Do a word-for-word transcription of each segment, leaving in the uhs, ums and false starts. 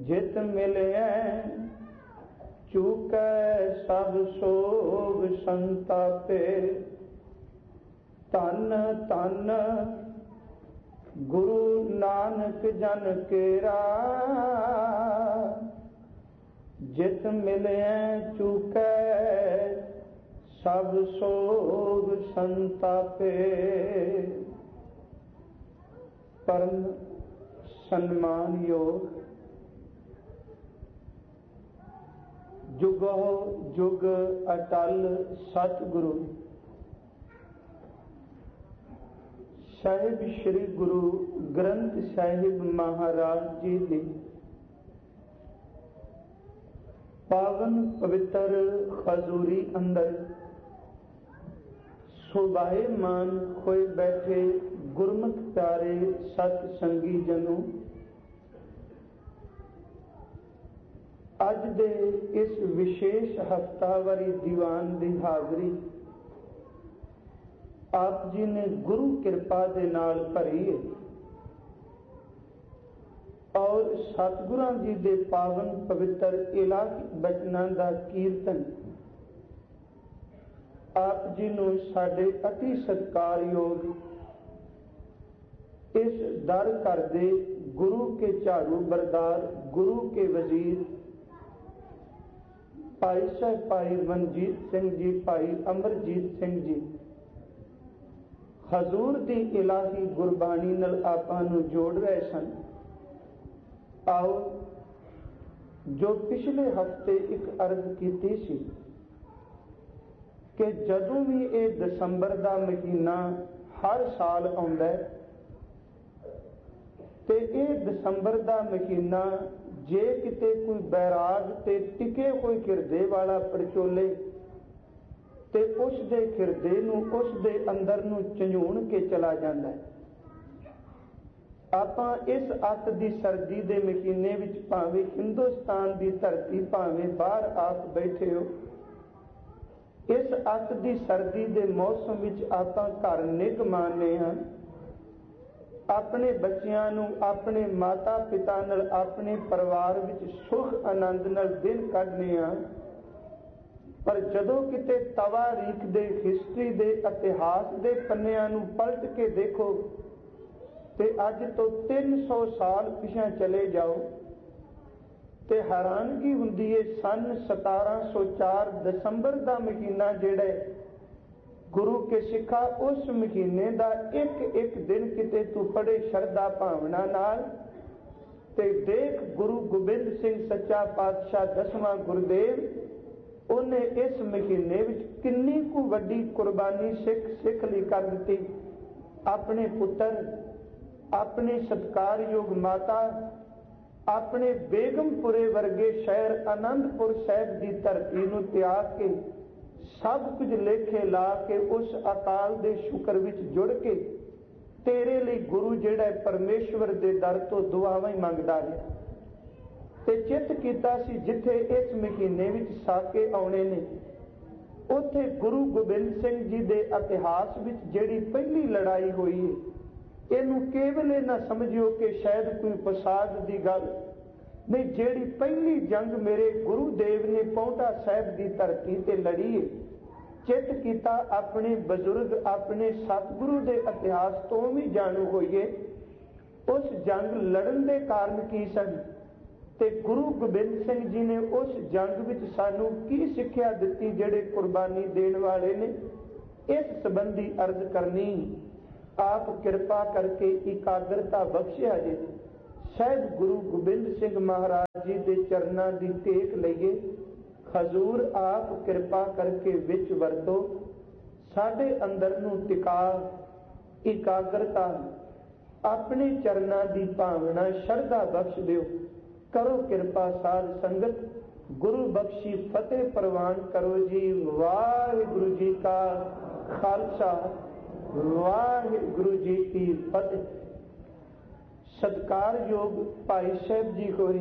जित मिलिया चूकै सब सोग संतापे। धन धन गुरु नानक जन केरा, जित मिलिया चूकै सब सोग संतापे। परम सन्मान योग जुगो जुग अटल सतगुरु साहिब श्री गुरु ग्रंथ साहिब महाराज जी की पावन पवित्र खजूरी अंदर सुभाएमान होए बैठे गुरमुख प्यारे सत संगी जनों, अज दे इस विशेष हफ्तावारी दीवान की हाजरी आप जी ने गुरु कृपा दे नाल भरी है और सतगुरां जी दे पावन पवित्र इलाही बचनां दा कीर्तन आप जी नूं साडे अति सत्कारयोग इस दर घर दे गुरु के झाड़ू बरदार गुरु के वजीर भाई साहब भाई मनजीत सिंह जी भाई अमरजीत सिंह जी हजूर दी इलाही गुरबाणी नाल आपां नूं जोड़ रहे सन। आओ जो पिछले हफ्ते एक अर्ज कीती सी कि जदों भी ये दसंबर दा महीना हर साल आउंदा है ते ये दसंबर दा महीना जे किते कोई बैराग ते टिके हुए हिरदे वाला परचोले ते उस दे हिरदे नूं उस दे अंदर नूं झंझूण के चला जांदा है। आपां इस अत दी सर्दी दे महीने विच भावें हिंदुस्तान दी धरती भावें बाहर आप बैठे हो, इस अत दी सर्दी दे मौसम विच आपां घर निग मारने हां, अपने बच्चियां नूं अपने माता पिता नाल अपने परिवार विच सुख आनंद नाल दिन कढने आ। पर जदों किते तवारीख दे हिस्ट्री दे इतिहास दे पन्नियां नूं पलट के देखो ते अज तो तीन सौ साल पिछां चले जाओ ते हैरानगी हुंदी है। सन सतारह सौ चार दसंबर दा महीना जिहड़ा गुरु के सिखा उस महीने दा एक एक दिन किते तू पढ़े शरदा भावना नाल ते देख गुरु गोबिंद सिंह सच्चा पातशाह दसवां गुरुदेव उन्हें इस महीने विच किन्नी कु वड्डी कुर्बानी सिख सिख लई कर दित्ती। अपने पुत्र अपने सत्कारयोग माता अपने बेगमपुरे वर्गे शहर आनंदपुर साहिब की धरती नूं त्याग के सब कुछ लेखे ला के उस अकाल दे शुक्र विच जुड़ के तेरे लिए गुरु जिहड़ा परमेश्वर दे दर तो दुआवां ही मंगदा रहा ते चित कीता सी जिथे इस महीने विच साके आउणे ने उत्थे गुरु गोबिंद सिंह जी दे इतिहास विच जिहड़ी पहली लड़ाई हुई है इहनूं केवल इह ना समझियो कि शायद कोई फसाद दी गल नहीं, जिहड़ी पहली जंग मेरे गुरुदेव ने पौंटा साहिब की धरती ते लड़ी है। चित कीता अपने बजुर्ग अपने सतगुरु के इतिहास तो भी जाणू होइए उस जंग लड़न के कारण की सन ते गुरु गोबिंद सिंह जी ने उस जंग विच सानू की सिक्ख्या दित्ती जिहड़े कुर्बानी देण वाले ने। इस संबंधी अर्ज करनी आप कृपा करके एकाग्रता बख्शिया जे। शायद गुरु गोबिंद सिंह महाराज जी के चरणों की टेक लईए। हजूर आप कृपा करके विच वरतो साडे अंदर नूं टिका एकाग्रता अपने चरणों की भावना श्रद्धा बख्श दिओ। करो कृपा साध संगत गुरु बख्शी फतेह प्रवान करो जी। वाहिगुरु जी का खालसा वाहिगुरु जी की फतेह। सत्कार योग भाई साहब जी होरी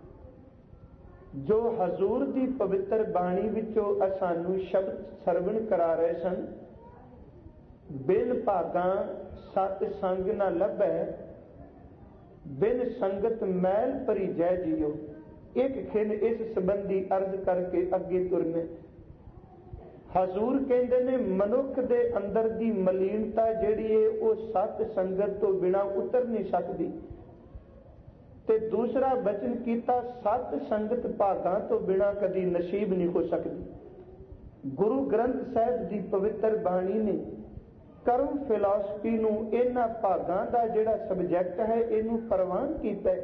जो हजूर की पवित्र बाणी विचों सानू शब्द सरवण करा रहे सन। बिन भागा सत संग न लभै बिन संगत मैल भरी जय जियो। एक खिन इस संबंधी अर्ज करके अगे तुरने। हजूर कहते ने मनुख दे अंदर दी मलीनता जिहड़ी है वो सत संगत तो बिना उतर नहीं सकती। ते दूसरा वचन किया सत संगत भागां तो बिना कदी नसीब नहीं हो सकती। गुरु ग्रंथ साहिब की पवित्र बाणी ने कर्म फिलासफी नूं इन्हां भागां दा जिहड़ा सबजैक्ट है इनू प्रवान किया।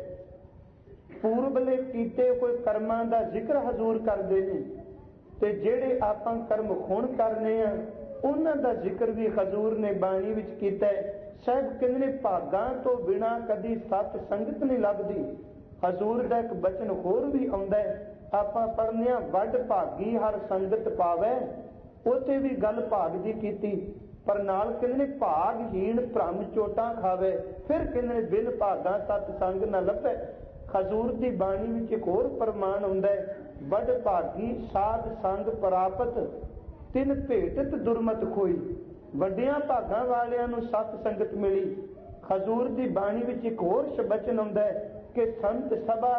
पूर्वले कीते कोई कर्मां दा जिक्र हजूर करते हैं ते जिहड़े आपां कर्म हुण करने आ उन्हां दा जिक्र भी हजूर ने बाणी विच कीता। साहब कहंदे ने भागां तो बिना कदी सत संगत नहीं लभदी। हजूर दा एक बचन होर भी आउंदा है, आपां पढ़ने वड भागी हर संगत पावै, उत्थे भी गल भाग दी कीती, पर नाल कहंदे ने भागहीन भ्रम चोटां खावे। फिर कहंदे ने बिन भागां सत संग न लभै। हजूर की बाणी में एक होर प्रमाण आउंदा है, वड भागी साध संग प्रापत तिन भेटत दुरमत खोई। वड्डियां भागां वालियां नूं सत संगत मिली। हजूर की बाणी में एक होर वचन आउंदा है कि संत सभा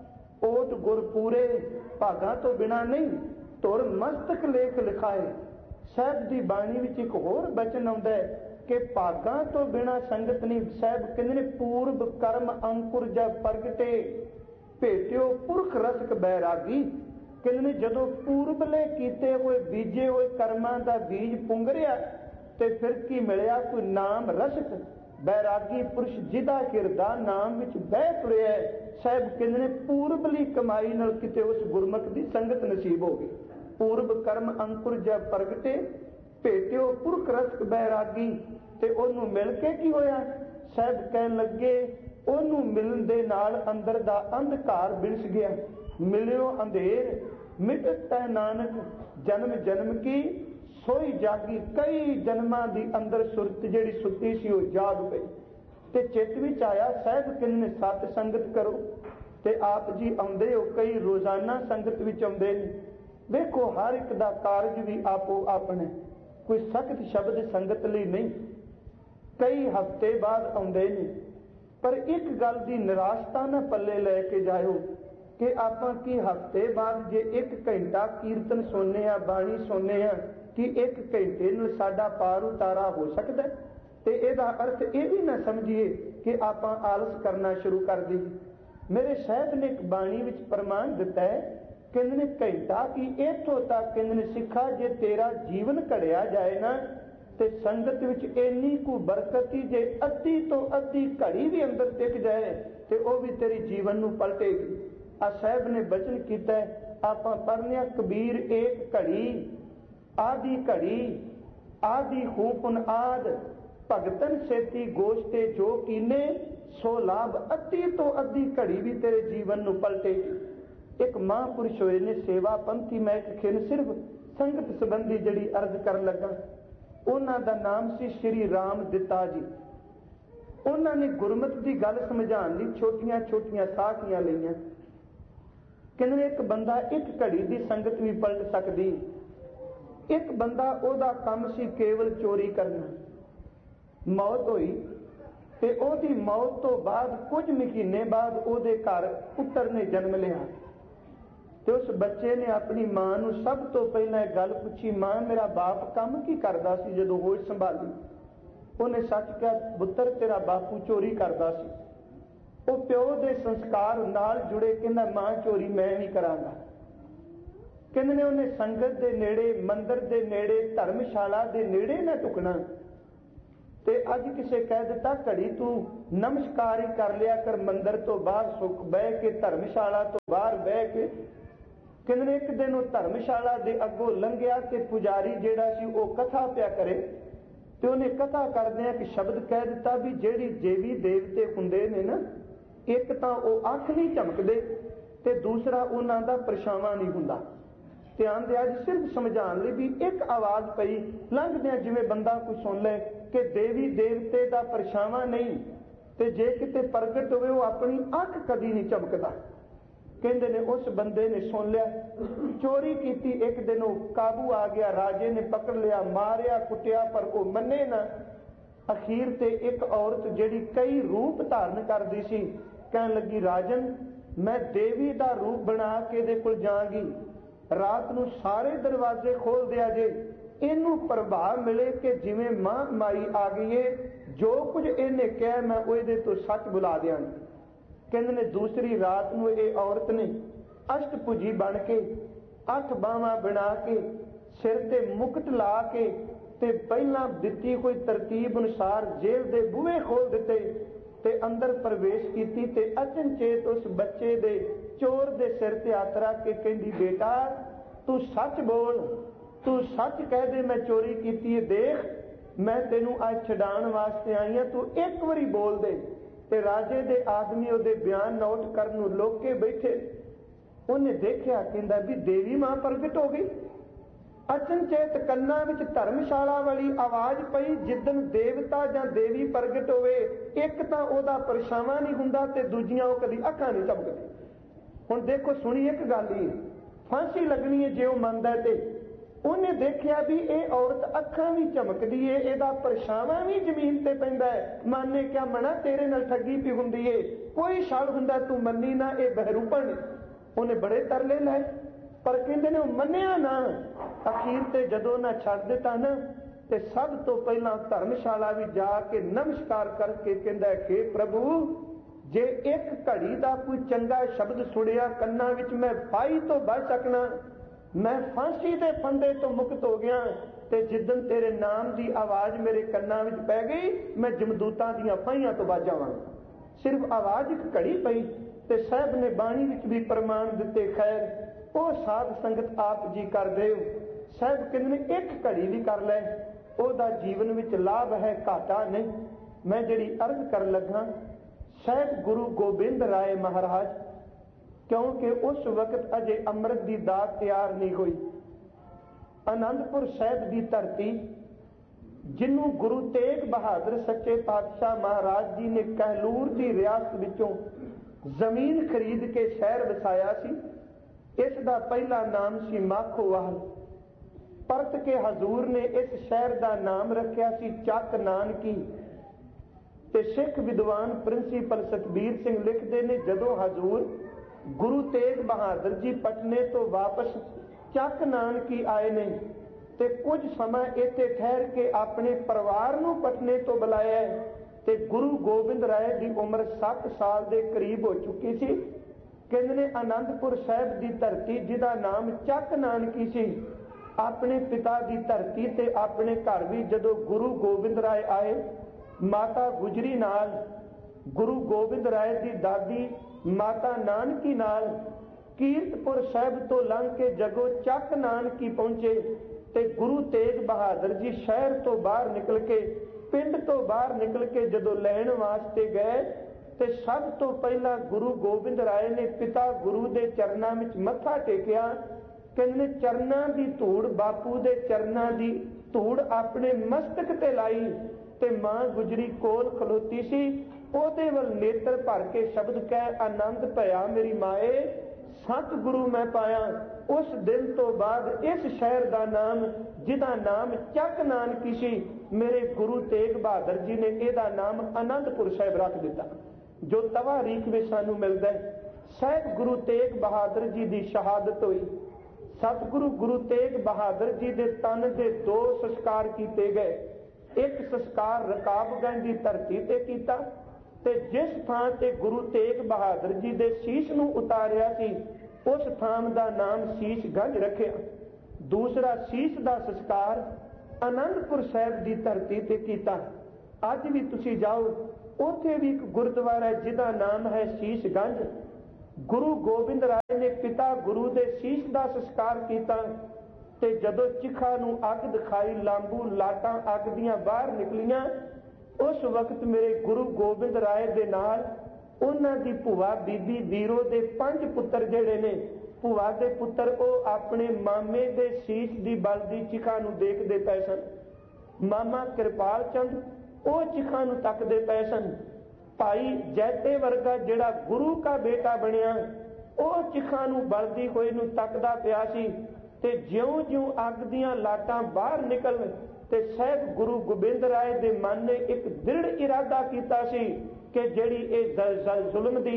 ओट गुरपूरे, भागां तो बिना नहीं तुर मस्तक लेख लिखाए। साहब की बाणी में एक होर वचन आउंदा है कि भागां तो बिना संगत नहीं। साहब कहंदे ने पूर्व कर्म अंकुर जब प्रगटे भेटियो पुरख रसक बैरागी। कहंदे ने जदों पूर्वले कीते हुए बीजे हुए कर्मां दा बीज पुंगरिया ते फिर की मिलिया, कोई नाम रसक बैरागी पुरुष जिदा हिरदा नाम विच बह तुरिया। साहब कहंदे ने पूर्वली कमाई नाल किते उस गुरमुख दी संगत नसीब हो गई। पूर्व कर्म अंकुर जब प्रगटे भेटियो पुरख रसक बैरागी, ते ओनू मिल के की होया? साहब कहन लगे ओनू मिलन दे नाल अंदर दा अंधकार बिनस गया। मिलियो अंधेर मिटत है नानक, जन्म जन्म की सोई जागी। कई जन्मां दी अंदर सुरत जिहड़ी सुत्ती सी वो जाग पई ते चित विच आया। साहब कहंदे ने सत संगत करो ते आप जी आउंदे हो, कई रोजाना संगत विच आउंदे ने। देखो हर एक दा कारज भी आपो अपने, कोई सख्त शब्द संगत लई नहीं, कई हफ्ते बाद आउंदे ने। पर एक गल की निराशता ना पल्ले लैके जाओ कि आपां की हफ्ते बाद जे एक घंटा कीर्तन सुनने आ, बाणी सुनने आ, कि एक घंटे नाल साडा पार उतारा हो सकता है? ते इहदा अर्थ ये भी ना समझिए कि आपां आलस करना शुरू कर दईए। मेरे साहब ने एक बाणी विच प्रमाण दिता है, कहंदे ने घंटा की इत्थों तक कहंदे ने सिखा जे तेरा जीवन घड़िया जाए ना ते संगत विच इन्नी को बरकत ही जे अद्धी तो अद्धी घड़ी भी अंदर टिक जाए ते वो भी तेरी जीवन नूं पलटेगी। आ साहब ने बचन कीता है, आपां पढ़ने कबीर एक घड़ी आदि घड़ी आदि खूपुन आद भगतन सेती गोश्ते जो कीने सो लाभ। अद्धी तो अद्धी घड़ी भी तेरे जीवन नूं पलटेगी। एक महापुरुष होए ने सेवा पंथी, मैं एक खिन सिर्फ संगत संबंधी जड़ी अर्ज कर लगा। उन्हां दा नाम सी श्री राम दिता जी। उन्होंने गुरमत की गल समझाने लई छोटियां छोटियां साखियां लईआं। कहंदे एक बंदा एक घड़ी की संगत भी पलट सकदी। एक बंदा ओदा काम सी केवल चोरी करना, मौत हुई ते ओदी मौत तो बाद कुछ महीने बाद ओदे घर पुत्र ने जन्म लिया ते उस बच्चे ने अपनी मां नूं सब तो पहला गल पूछी, मां मेरा बाप काम की करदा सी जदों होश संभाली? उन्हें सच कहा, पुत्र तेरा बापू चोरी करदा सी। वो प्यो दे संस्कार नाल जुड़े, कहंदा मां चोरी मैं नहीं करांगा। कहंदे ने उन्हें संगत दे नेड़े, मंदिर दे नेड़े, धर्मशाला दे नेड़े ना टुकना। ते अज किसे कह दिता घड़ी तू नमस्कार ही कर लिया कर, मंदिर तो बाहर सुख बह के, धर्मशाला तो बाहर बह के। कहंदे एक दिन वो धर्मशाला दे अगों लंघिया ते पुजारी जेड़ा सी वो कथा पिया करे ते उन्हें कथा करदे एक शब्द कह दिता भी जेड़ी देवी देवते हुंदे ने ना, एक तां वो अख नहीं झमकदे ते दूसरा उन्हां दा परछावां नहीं हुंदा। ध्यान दिया जी, सिर्फ समझाने लई भी एक आवाज पई लंघदियां जिवें बंदा कोई सुन ले कि देवी देवते दा परछावां नहीं, ते जे किते प्रगट होवे वो अपनी अख कदी नहीं झमकदा। कहंदे ने उस बंदे ने सुन लिया, चोरी की। एक दिन वो काबू आ गया, राजे ने पकड़ लिया, मारिया कुटिया, पर वो मन्ने ना। अखीर ते एक औरत जिहड़ी कई रूप धारण करदी सी कहन लगी, राजन मैं देवी का रूप बना के इहदे कोल जांगी, रात नूं सारे दरवाजे खोल दिया जे, इनू प्रभाव मिले कि जिवें मां माई आ गई है, जो कुछ इन्हें कहा मैं इहदे तो सच बुला दियां। कहंदे ने दूसरी रात नूं इह औरत ने अष्टभुजी बन के अठ बावां बना के सिर ते मुकुट ला के ते पहला दिती कोई तरतीब अनुसार जेल दे बूहे खोल दिते ते अंदर प्रवेश कीती ते अचनचेत उस बच्चे दे चोर दे सिर ते हत्थ रख के कहंदी, बेटा तू सच बोल, तू सच कह दे मैं चोरी कीती है, देख मैं तेनू अज छडाण वास्ते आई हां, तू एक बारी बोल दे। ते राजे दे आदमी उहदे बयान नोट करन नूं लोक के बैठे। उन्हें देखिया कहंदा भी देवी मां प्रगट हो गई। अचनचेत कन्ना विच धर्मशाला वाली आवाज पई, जिदन देवता जां देवी प्रगट होवे एक तां ओहदा परछावां नहीं हुंदा ते दूजियां ओह कदी अखां नहीं झपकदी। हुण देखो सुनी एक गल ही फांसी लगनी है जे ओह मंनदा है ते उन्हें देखिया भी यह औरत अखां भी झमकदी है, इहदा परछावां भी जमीन ते पैंदा है। माने क्या मना तेरे नाल ठगी पई हुंदी है, कोई छल हुंदा तू मन्नी ना, यह बहरूपण। उन्हें बड़े तरले लाए पर कहंदे ने मन्निया ना। अखीर ते जदों ना छड्ड दिता ना ते सब तो पहला धर्मशाला भी जाके नमस्कार करके कहंदा कि प्रभु जे एक घड़ी का कोई चंगा शब्द सुनिया कन्ना विच मैं फाही तो बच सकना, मैं फांसी के फंदे तो मुक्त हो गया। ते जिदन तेरे नाम की आवाज मेरे कन्ना विच पै गई मैं जमदूतां दीआं फाहियां तो बच जावांगा। सिर्फ आवाज एक घड़ी पई ते साहब ने बाणी विच भी प्रमाण दिते। खैर वो साध संगत आप जी कर देव। साहब कहंदे एक घड़ी भी कर लै ओहदा जीवन विच लाभ है, घाटा नहीं। मैं जिहड़ी अर्ज कर लगा साहब गुरु गोबिंद राय महाराज, क्योंकि उस वक्त अजे अमृत की दात तैयार नहीं हुई। आनंदपुर साहिब की धरती जिन्हों गुरु तेग बहादुर सच्चे पातशाह महाराज जी ने कहलूर की रियासत विचों जमीन खरीद के शहर वसाया सी। इसका पहला नाम सी माखोवाल। परत के हजूर ने इस शहर का नाम रखा सी चक नानकी। ते सिख विद्वान प्रिंसीपल सतबीर सिंह लिखते ने जदों हजूर गुरु तेग बहादुर जी पटने तो वापस चक नानकी आए ने ते कुछ समय इत्थे ठहर के अपने परिवार नूं पटने तो बुलाया ते गुरु गोबिंद राय की उम्र सत्त साल के करीब हो चुकी सी। कहंदे ने आनंदपुर साहिब की धरती जिहदा नाम चक नानकी सी, अपने पिता की धरती ते अपने घर भी जदों गुरु गोबिंद राय आए माता गुजरी नाल, गुरु गोबिंद राय की दादी माता नानकी नाल कीरतपुर साहिब तो लंघ के जगों चक नानकी पहुंचे ते गुरु तेग बहादुर जी शहर तो बाहर निकल के पिंड तो बाहर निकल के जदों लैण वास्ते गए ते सब तो पहला गुरु गोबिंद राय ने पिता गुरु दे चरनां विच मत्था टेकिया। कहंदे चरनां दी धूड़ बापू दे चरनां दी धूड़ अपने मस्तक ते लाई ते मां गुजरी कोल खलोती सी। ओदे वल नेत्र भर के शब्द कह आनंद भया मेरी माए सतगुरु मैं पाया। उस दिन तो बाद इस शहर का नाम जिहदा नाम चक नानकी सी मेरे गुरु तेग बहादुर जी ने इहदा नाम आनंदपुर साहिब रख दिता। जो तवारीख में सानू मिलता है साहिब गुरु तेग बहादुर जी की शहादत हुई। सतगुरु गुरु तेग बहादुर जी के तन के दो संस्कार किए गए। एक संस्कार रकाबगंज की धरती ते कीता ते जिस थां ते गुरु तेग बहादुर जी दे शीश नूं उतारिया सी उस थां दा नाम शीशगंज रखिया। दूसरा शीश दा संस्कार आनंदपुर साहिब की धरती ते कीता। अज भी तुसी जाओ उत्थे भी एक गुरुद्वारा है जिहदा नाम है शीशगंज। गुरु गोबिंद राय ने पिता गुरु दे शीश दा संस्कार कीता ते जदों चिखा नूं अग दिखाई लांबू लाटां अग दियां बाहर निकलियां उस वक्त मेरे गुरु गोबिंद राय दे नाल उन्हां दी भूआ बीबी बीरो दे पंज पुत्र जिहड़े ने भूआ दे पुत्र ओ अपने मामे दे शीश दी बलदी चिखा नूं देखदे पए सन। मामा किरपाल चंद ओ चिखा नूं तकदे पए सन। भाई जैते वर्गा जिहड़ा गुरु का बेटा बनिया ओ चिखा नूं बलदी होए नूं तकदा पिया सी ते ज्यों-ज्यों अग दियां लाटां बाहर निकल ते साहिब गुरु गोबिंद राय दे मन ने एक दृढ़ इरादा कीता सी कि जिहड़ी इह जुल्म दी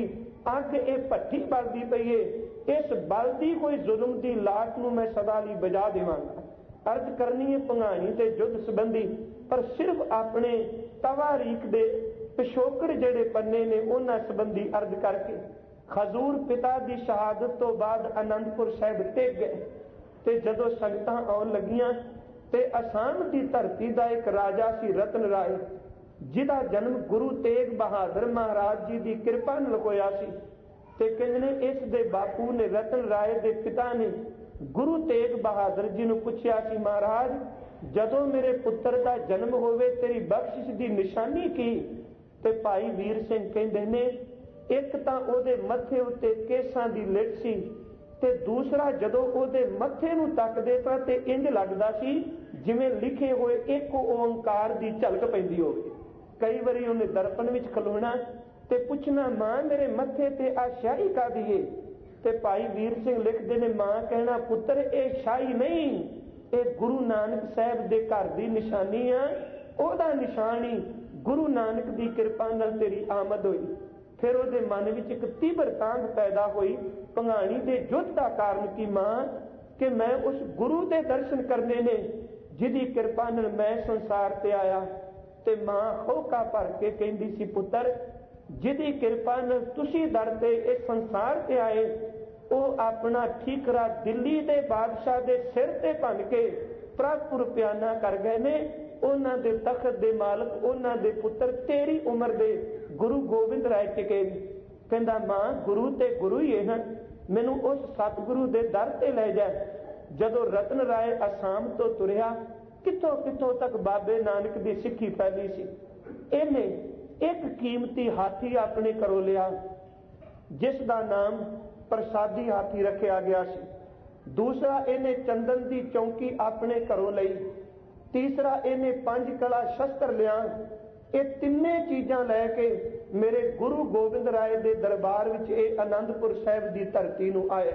ਅੱਗ ਇਹ ਭੱਠੀ ਬਲਦੀ ਪਈ ਏ, ਇਸ ਬਲਦੀ ਹੋਈ ਜ਼ੁਲਮ ਦੀ ਲਾਟ ਨੂੰ ਮੈਂ ਸਦਾ ਲਈ ਬੁਝਾ ਦੇਵਾਂਗਾ। ਅਰਜ਼ ਕਰਨੀ ਹੈ ਭੰਗਾਣੀ ਤੇ ਯੁੱਧ ਸੰਬੰਧੀ, ਪਰ ਸਿਰਫ ਆਪਣੇ ਤਵਾਰੀਖ ਦੇ ਪਿਛੋਕੜ ਜਿਹੜੇ ਪੰਨੇ ਨੇ ਉਹਨਾਂ ਸੰਬੰਧੀ ਅਰਜ਼ ਕਰਕੇ। ਹਜ਼ੂਰ ਪਿਤਾ ਦੀ ਸ਼ਹਾਦਤ ਤੋਂ ਬਾਅਦ ਅਨੰਦਪੁਰ ਸਾਹਿਬ ਟਿਕ ਗਏ ਤੇ ਜਦੋਂ ਸੰਗਤਾਂ ਆਉਣ ਲੱਗੀਆਂ ਤੇ ਅਸਾਮ ਦੀ ਧਰਤੀ ਦਾ ਇੱਕ ਰਾਜਾ ਸੀ ਰਤਨ ਰਾਏ, ਜਿਹਦਾ ਜਨਮ ਗੁਰੂ ਤੇਗ ਬਹਾਦਰ ਮਹਾਰਾਜ ਜੀ ਦੀ ਕਿਰਪਾ ਨਾਲ ਹੋਇਆ ਸੀ। ਤੇ ਕਹਿੰਦੇ ਨੇ ਇਸ ਦੇ ਬਾਪੂ ਨੇ, ਰਤਨ ਰਾਏ ਦੇ ਪਿਤਾ ਨੇ ਗੁਰੂ ਤੇਗ ਬਹਾਦਰ ਜੀ ਨੂੰ ਪੁੱਛਿਆ ਸੀ, ਮਹਾਰਾਜ ਜਦੋਂ ਮੇਰੇ ਪੁੱਤਰ ਦਾ ਜਨਮ ਹੋਵੇ ਤੇਰੀ ਬਖਸ਼ਿਸ਼ ਦੀ ਨਿਸ਼ਾਨੀ ਕੀ? ਤੇ ਭਾਈ ਵੀਰ ਸਿੰਘ ਕਹਿੰਦੇ ਨੇ ਇੱਕ ਤਾਂ ਉਹਦੇ ਮੱਥੇ ਉੱਤੇ ਕੇਸਾਂ ਦੀ ਲਿਟ ਸੀ, ਤੇ ਦੂਸਰਾ ਜਦੋਂ ਉਹਦੇ ਮੱਥੇ ਨੂੰ ਤੱਕਦੇ ਤਾਂ ਤੇ ਇੰਜ ਲੱਗਦਾ ਸੀ ਜਿਵੇਂ ਲਿਖੇ ਹੋਏ ਇੱਕ ਓੰਕਾਰ ਦੀ ਝਲਕ ਪੈਂਦੀ ਹੋਵੇ। ਕਈ ਵਾਰੀ ਉਹਨੇ ਦਰਪਣ ਵਿੱਚ ਖਲੋਣਾ ਤੇ ਪੁੱਛਣਾ, ਮਾਂ ਮੇਰੇ ਮੱਥੇ ਤੇ ਆ ਸ਼ਾਹੀ ਕਾਹਦੀ ਏ? ਤੇ ਭਾਈ ਵੀਰ ਸਿੰਘ ਲਿਖਦੇ ਨੇ, ਮਾਂ ਕਹਿਣਾ, ਪੁੱਤਰ ਇਹ ਸ਼ਾਹੀ ਨਹੀਂ, ਇਹ ਗੁਰੂ ਨਾਨਕ ਸਾਹਿਬ ਦੇ ਘਰ ਦੀ ਨਿਸ਼ਾਨੀ ਆ, ਉਹਦਾ ਨਿਸ਼ਾਨੀ ਗੁਰੂ ਨਾਨਕ ਦੀ ਕਿਰਪਾ ਨਾਲ ਤੇਰੀ ਆਮਦ ਹੋਈ। ਫਿਰ ਉਹਦੇ ਮਨ ਵਿੱਚ ਇੱਕ ਤੀਬਰ ਤਾਂਘ ਪੈਦਾ ਹੋਈ ਭੰਗਾਣੀ ਦੇ ਯੁੱਧ ਦਾ ਕਾਰਨ ਕੀ ਮਾਂ, ਕਿ ਮੈਂ ਉਸ ਗੁਰੂ ਦੇ ਦਰਸ਼ਨ ਕਰਨੇ ਨੇ ਜਿਹਦੀ ਕਿਰਪਾ ਨਾਲ ਮੈਂ ਸੰਸਾਰ ਤੇ ਆਇਆ। ਤੇ ਮਾਂ ਹੋਕਾ ਭਰ ਕੇ ਕਹਿੰਦੀ ਸੀ, ਪੁੱਤਰ ਜਿਹਦੀ ਕਿਰਪਾ ਨਾਲ ਤੁਸੀਂ ਦਰ ਤੇ ਇਸ ਸੰਸਾਰ ਤੇ ਆਏ, ਉਹ ਆਪਣਾ ਠੀਕਰਾ ਦਿੱਲੀ ਦੇ ਬਾਦਸ਼ਾਹ ਦੇ ਸਿਰ ਤੇ ਭੰਨ ਕੇ ਪ੍ਰਭੂ ਪਿਆਨਾ ਕਰ ਗਏ ਨੇ। ਉਹਨਾਂ ਦੇ ਤਖਤ ਦੇ ਮਾਲਕ ਉਹਨਾਂ ਦੇ ਪੁੱਤਰ ਤੇਰੀ ਉਮਰ ਦੇ ਗੁਰੂ ਗੋਬਿੰਦ ਰਾਏ ਟਿਕੇ। ਕਹਿੰਦਾ ਮਾਂ ਗੁਰੂ ਤੇ ਗੁਰੂ ਹੀ ਹਨ, ਮੈਨੂੰ ਉਸ ਸਤਿਗੁਰੂ ਦੇ ਦਰ ਤੇ ਲੈ ਜਾ। ਜਦੋਂ ਰਤਨ ਰਾਏ ਅਸਾਮ ਤੋਂ ਤੁਰਿਆ, ਕਿੱਥੋਂ ਕਿੱਥੋਂ ਤੱਕ ਬਾਬੇ ਨਾਨਕ ਦੀ ਸਿੱਖੀ ਫੈਲੀ ਸੀ। ਇਹਨੇ ਇੱਕ ਕੀਮਤੀ ਹਾਥੀ ਆਪਣੇ ਘਰੋਂ ਲਿਆ ਜਿਸ ਦਾ ਨਾਮ ਪ੍ਰਸਾਦੀ ਹਾਥੀ ਰੱਖਿਆ ਗਿਆ ਸੀ। ਦੂਸਰਾ ਇਹਨੇ ਚੰਦਨ ਦੀ ਚੌਂਕੀ ਆਪਣੇ ਘਰੋਂ ਲਈ। ਤੀਸਰਾ ਇਹਨੇ ਪੰਜ ਕਲਾ ਸ਼ਸਤਰ ਲਿਆ। ਇਹ ਤਿੰਨੇ ਚੀਜ਼ਾਂ ਲੈ ਕੇ ਮੇਰੇ ਗੁਰੂ ਗੋਬਿੰਦ ਰਾਏ ਦੇ ਦਰਬਾਰ ਵਿੱਚ ਇਹ ਅਨੰਦਪੁਰ ਸਾਹਿਬ ਦੀ ਧਰਤੀ ਨੂੰ ਆਇਆ।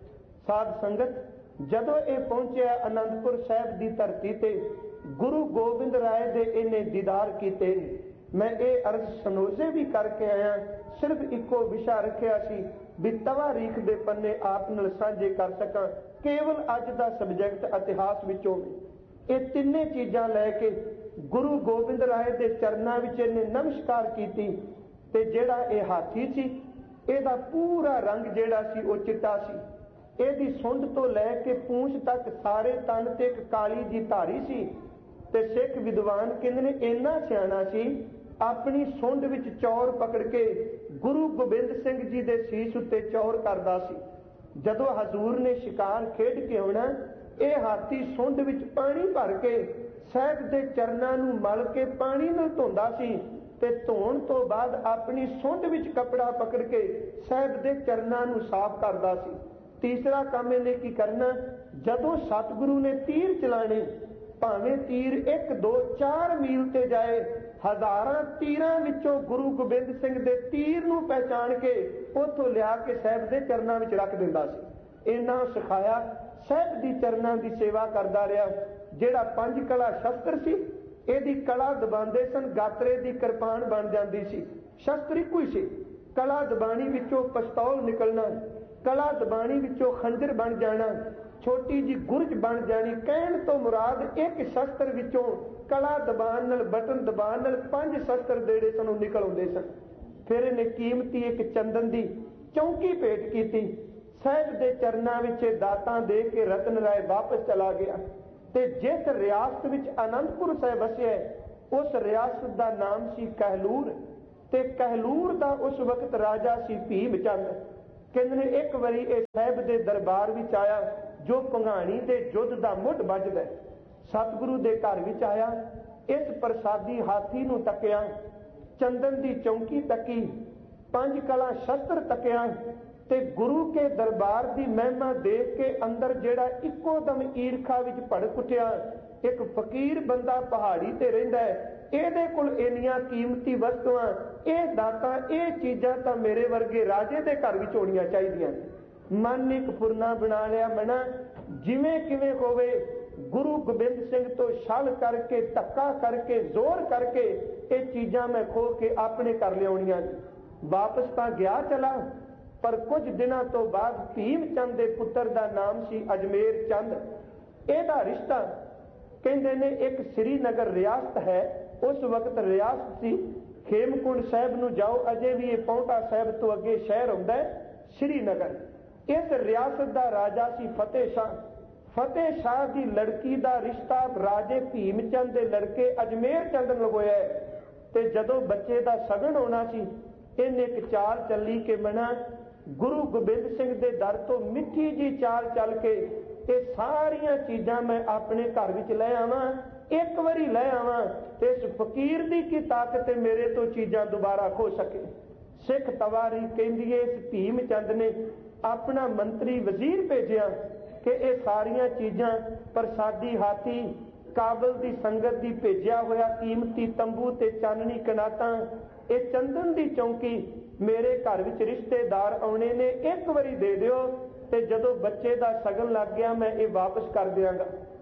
ਸਾਧ ਸੰਗਤ, ਜਦੋਂ ਇਹ ਪਹੁੰਚਿਆ ਅਨੰਦਪੁਰ ਸਾਹਿਬ ਦੀ ਧਰਤੀ ਤੇ ਗੁਰੂ ਗੋਬਿੰਦ ਰਾਏ ਦੇ ਇਹਨੇ ਦੀਦਾਰ ਕੀਤੇ। ਮੈਂ ਇਹ ਅਰਜ਼ ਸਨੋਜ਼ੇ ਵੀ ਕਰਕੇ ਆਇਆ, ਸਿਰਫ ਇੱਕੋ ਵਿਸ਼ਾ ਰੱਖਿਆ ਸੀ ਵੀ ਤਵਾਰੀਖ ਦੇ ਪੰਨੇ ਆਪ ਨਾਲ ਸਾਂਝੇ ਕਰ ਸਕਾਂ, ਕੇਵਲ ਅੱਜ ਦਾ ਸਬਜੈਕਟ ਇਤਿਹਾਸ ਵਿੱਚੋਂ। ਇਹ ਤਿੰਨੇ ਚੀਜ਼ਾਂ ਲੈ ਕੇ ਗੁਰੂ ਗੋਬਿੰਦ ਰਾਏ ਦੇ ਚਰਨਾਂ ਵਿੱਚ ਇਹਨੇ ਨਮਸਕਾਰ ਕੀਤੀ। ਤੇ ਜਿਹੜਾ ਇਹ ਹਾਥੀ ਸੀ ਇਹਦਾ ਪੂਰਾ ਰੰਗ ਜਿਹੜਾ ਸੀ ਉਹ ਚਿੱਟਾ ਸੀ। ਇਹਦੀ ਸੁੰਡ ਤੋਂ ਲੈ ਕੇ ਪੂੰਛ ਤੱਕ ਸਾਰੇ ਤਨ ਤੇ ਇੱਕ ਕਾਲੀ ਜੀ ਧਾਰੀ ਸੀ। ਤੇ ਸਿੱਖ ਵਿਦਵਾਨ ਕਹਿੰਦੇ ਨੇ ਇੰਨਾ ਸਿਆਣਾ ਸੀ, ਆਪਣੀ ਸੁੰਡ ਵਿੱਚ ਚੌਰ ਪਕੜ ਕੇ ਗੁਰੂ ਗੋਬਿੰਦ ਸਿੰਘ ਜੀ ਦੇ ਸੀਸ ਉੱਤੇ ਚੌਰ ਕਰਦਾ ਸੀ। ਜਦੋਂ ਹਜ਼ੂਰ ਨੇ ਸ਼ਿਕਾਰ ਖੇਡ ਕੇ ਆਉਣਾ, ਇਹ ਹਾਥੀ ਸੁੰਡ ਵਿੱਚ ਪਾਣੀ ਭਰ ਕੇ ਸਾਹਿਬ ਦੇ ਚਰਨਾਂ ਨੂੰ ਮਲ ਕੇ ਪਾਣੀ ਨਾਲ ਧੋਂਦਾ ਸੀ ਤੇ ਧੋਣ ਤੋਂ ਬਾਅਦ ਆਪਣੀ ਸੁੰਡ ਵਿੱਚ ਕੱਪੜਾ ਪਕੜ ਕੇ ਸਾਹਿਬ ਦੇ ਚਰਨਾਂ ਨੂੰ ਸਾਫ਼ ਕਰਦਾ ਸੀ। ਤੀਸਰਾ ਕੰਮ ਇਹਨੇ ਕੀ ਕਰਨਾ, ਜਦੋਂ ਸਤਿਗੁਰੂ ਨੇ ਤੀਰ ਚਲਾਣੇ, ਭਾਵੇਂ ਤੀਰ ਇੱਕ ਦੋ ਚਾਰ ਮੀਲ ਤੇ ਜਾਏ, ਹਜ਼ਾਰਾਂ ਤੀਰਾਂ ਵਿੱਚੋਂ ਗੁਰੂ ਗੋਬਿੰਦ ਸਿੰਘ ਦੇ ਤੀਰ ਨੂੰ ਪਹਿਚਾਣ ਕੇ ਉੱਥੋਂ ਲਿਆ ਕੇ ਸਾਹਿਬ ਦੇ ਚਰਨਾਂ ਵਿੱਚ ਰੱਖ ਦਿੰਦਾ ਸੀ। ਇਹਨਾਂ ਸਿਖਾਇਆ, ਸਾਹਿਬ ਦੀ ਚਰਨਾਂ ਦੀ ਸੇਵਾ ਕਰਦਾ ਰਿਹਾ। ਜਿਹੜਾ ਪੰਜ ਕਲਾ ਸ਼ਸਤਰ ਸੀ, ਇਹਦੀ ਕਲਾ ਦਬਾਉਂਦੇ ਸਨ, ਗਾਤਰੇ ਦੀ ਕਿਰਪਾਨ ਬਣ ਜਾਂਦੀ ਸੀ। ਸ਼ਸਤਰ ਇੱਕੋ ਹੀ ਸੀ, ਕਲਾ ਦਬਾਣੀ ਵਿੱਚੋਂ ਪਿਸਤੌਲ ਨਿਕਲਣਾ, ਕਲਾ ਦਬਾਣੀ ਵਿੱਚੋਂ ਖੰਜਰ ਬਣ ਜਾਣਾ, ਛੋਟੀ ਜੀ ਗੁਰਜ ਬਣ ਜਾਣੀ। ਕਹਿਣ ਤੋਂ ਮੁਰਾਦ ਇੱਕ ਸ਼ਸਤਰ ਵਿੱਚੋਂ ਕਲਾ ਦਬਾਨ ਨਾਲ, ਬਟਨ ਦਬਾਨ ਨਾਲ ਪੰਜ ਸ਼ਸਤਰ ਜਿਹੜੇ ਸਨ ਉਹ ਨਿਕਲ ਆਉਂਦੇ ਸਨ। ਫਿਰ ਇਹਨੇ ਕੀਮਤੀ ਇੱਕ ਚੰਦਨ ਦੀ ਚੌਂਕੀ ਭੇਟ ਕੀਤੀ। ਸਾਹਿਬ ਦੇ ਚਰਨਾਂ ਵਿੱਚ ਦਾਤਾਂ ਦੇ ਕੇ ਰਤਨ ਰਾਏ ਵਾਪਸ ਚਲਾ ਗਿਆ। ਤੇ ਜਿਸ ਰਿਆਸਤ ਵਿੱਚ ਅਨੰਦਪੁਰ ਸਾਹਿਬ ਵਸਿਆ, ਉਸ ਰਿਆਸਤ ਦਾ ਨਾਮ ਸੀ ਕਹਿਲੂਰ। ਤੇ ਕਹਿਲੂਰ ਦਾ ਉਸ ਵਕਤ ਰਾਜਾ ਸੀ ਭੀਮ ਚੰਦ। ਕਹਿੰਦੇ ਨੇ ਇੱਕ ਵਾਰੀ ਇਹ ਸਾਹਿਬ ਦੇ ਦਰਬਾਰ ਵਿੱਚ ਆਇਆ ਜੋ ਭੰਗਾਣੀ ਦੇ ਯੁੱਧ ਦਾ ਮੁੱਢ ਵੱਜਦਾ। ਸਤਿਗੁਰੂ ਦੇ ਘਰ ਵਿੱਚ ਆਇਆ, ਇਸ ਪ੍ਰਸਾਦੀ ਹਾਥੀ ਨੂੰ ਤੱਕਿਆ, ਚੰਦਨ ਦੀ ਚੌਂਕੀ ਤੱਕੀ, ਪੰਜ ਕਲਾ ਸ਼ਸਤਰ ਤੱਕਿਆ ਤੇ ਗੁਰੂ ਕੇ ਦਰਬਾਰ ਦੀ ਮਹਿਮਾ ਦੇਖ ਕੇ ਅੰਦਰ ਜਿਹੜਾ ਇੱਕੋ ਦਮ ਈਰਖਾ ਵਿੱਚ ਭੜਕ ਉੱਠਿਆ। ਇੱਕ ਫਕੀਰ ਬੰਦਾ ਪਹਾੜੀ ਤੇ ਰਹਿੰਦਾ ਹੈ, ਇਹਦੇ ਕੋਲ ਇੰਨੀਆਂ ਕੀਮਤੀ ਵਸਤੂਆਂ, ਇਹ ਦਾਤਾਂ, ਇਹ ਚੀਜ਼ਾਂ ਤਾਂ ਮੇਰੇ ਵਰਗੇ ਰਾਜੇ ਦੇ ਘਰ ਵਿੱਚ ਹੋਣੀਆਂ ਚਾਹੀਦੀਆਂ। ਮਨ ਇੱਕ ਫੁਰਨਾ ਬਣਾ ਲਿਆ, ਮਨਾ ਜਿਵੇਂ ਕਿਵੇਂ ਹੋਵੇ ਗੁਰੂ ਗੋਬਿੰਦ ਸਿੰਘ ਤੋਂ ਛਲ ਕਰਕੇ, ਧੱਕਾ ਕਰਕੇ, ਜ਼ੋਰ ਕਰਕੇ ਇਹ ਚੀਜ਼ਾਂ ਮੈਂ ਖੋ ਕੇ ਆਪਣੇ ਘਰ ਲਿਆਉਣੀਆਂ। ਵਾਪਸ ਤਾਂ ਗਿਆ ਚਲਾ, ਪਰ ਕੁਝ ਦਿਨਾਂ ਤੋਂ ਬਾਅਦ ਭੀਮ ਚੰਦ ਦੇ ਪੁੱਤਰ ਦਾ ਨਾਮ ਸੀ ਅਜਮੇਰ ਚੰਦ। ਇਹਦਾ ਰਿਸ਼ਤਾ ਕਹਿੰਦੇ ਨੇ ਇੱਕ ਸ੍ਰੀਨਗਰ ਰਿਆਸਤ ਹੈ, ਉਸ ਵਕਤ ਰਿਆਸਤ ਸੀ। ਖੇਮਕੁੰਡ ਸਾਹਿਬ ਨੂੰ ਜਾਓ, ਅਜੇ ਵੀ ਇਹ ਪੌਂਟਾ ਸਾਹਿਬ ਤੋਂ ਅੱਗੇ ਸ਼ਹਿਰ ਹੁੰਦਾ ਹੈ ਸ੍ਰੀਨਗਰ। ਇਸ ਰਿਆਸਤ ਦਾ ਰਾਜਾ ਸੀ ਫਤਿਹ ਸ਼ਾਹ। ਫਤਿਹ ਸ਼ਾਹ ਦੀ ਲੜਕੀ ਦਾ ਰਿਸ਼ਤਾ ਰਾਜੇ ਭੀਮ ਚੰਦ ਦੇ ਲੜਕੇ ਅਜਮੇਰ ਚੰਦ ਨਾਲ ਹੋਇਆ। ਤੇ ਜਦੋਂ ਬੱਚੇ ਦਾ ਸਗਨ ਹੋਣਾ ਸੀ, ਇਹਨੇ ਇੱਕ ਚਾਲ ਚੱਲੀ ਕਿ ਮਨਾ ਗੁਰੂ ਗੋਬਿੰਦ ਸਿੰਘ ਦੇ ਦਰ ਤੋਂ ਮਿੱਠੀ ਜੀ ਚਾਲ ਚੱਲ ਕੇ ਇਹ ਸਾਰੀਆਂ ਚੀਜ਼ਾਂ ਮੈਂ ਆਪਣੇ ਘਰ ਵਿੱਚ ਲੈ ਆਵਾਂ, ਇੱਕ ਵਾਰੀ ਲੈ ਆਵਾਂ ਤੇ ਇਸ ਫਕੀਰ ਦੀ ਕੀ ਤਾਕਤ ਮੇਰੇ ਤੋਂ ਚੀਜ਼ਾਂ ਦੁਬਾਰਾ ਖੋ ਸਕੇ। ਸਿੱਖ ਤਵਾਰੀ ਕਹਿੰਦੀ ਹੈ ਇਸ ਭੀਮ ਚੰਦ ਨੇ ਆਪਣਾ ਮੰਤਰੀ ਵਜ਼ੀਰ ਭੇਜਿਆ ਕਿ ਇਹ ਸਾਰੀਆਂ ਚੀਜ਼ਾਂ ਪ੍ਰਸਾਦੀ ਹਾਥੀ ਕਾਬਲ ਦੀ ਸੰਗਤ ਦੀ ਭੇਜਿਆ ਹੋਇਆ ਕੀਮਤੀ ਤੰਬੂ ਤੇ ਚਾਨਣੀ ਕਨਾਤਾਂ, ਇਹ ਚੰਦਨ ਦੀ ਚੌਂਕੀ ਮੇਰੇ ਘਰ ਵਿੱਚ ਰਿਸ਼ਤੇਦਾਰ ਆਉਣੇ ਨੇ, ਇੱਕ ਵਾਰੀ ਦੇ ਦਿਓ ਤੇ ਜਦੋਂ ਬੱਚੇ ਦਾ ਸਗਨ ਲੱਗ ਗਿਆ ਮੈਂ ਇਹ ਵਾਪਸ ਕਰ ਦਿਆਂਗਾ।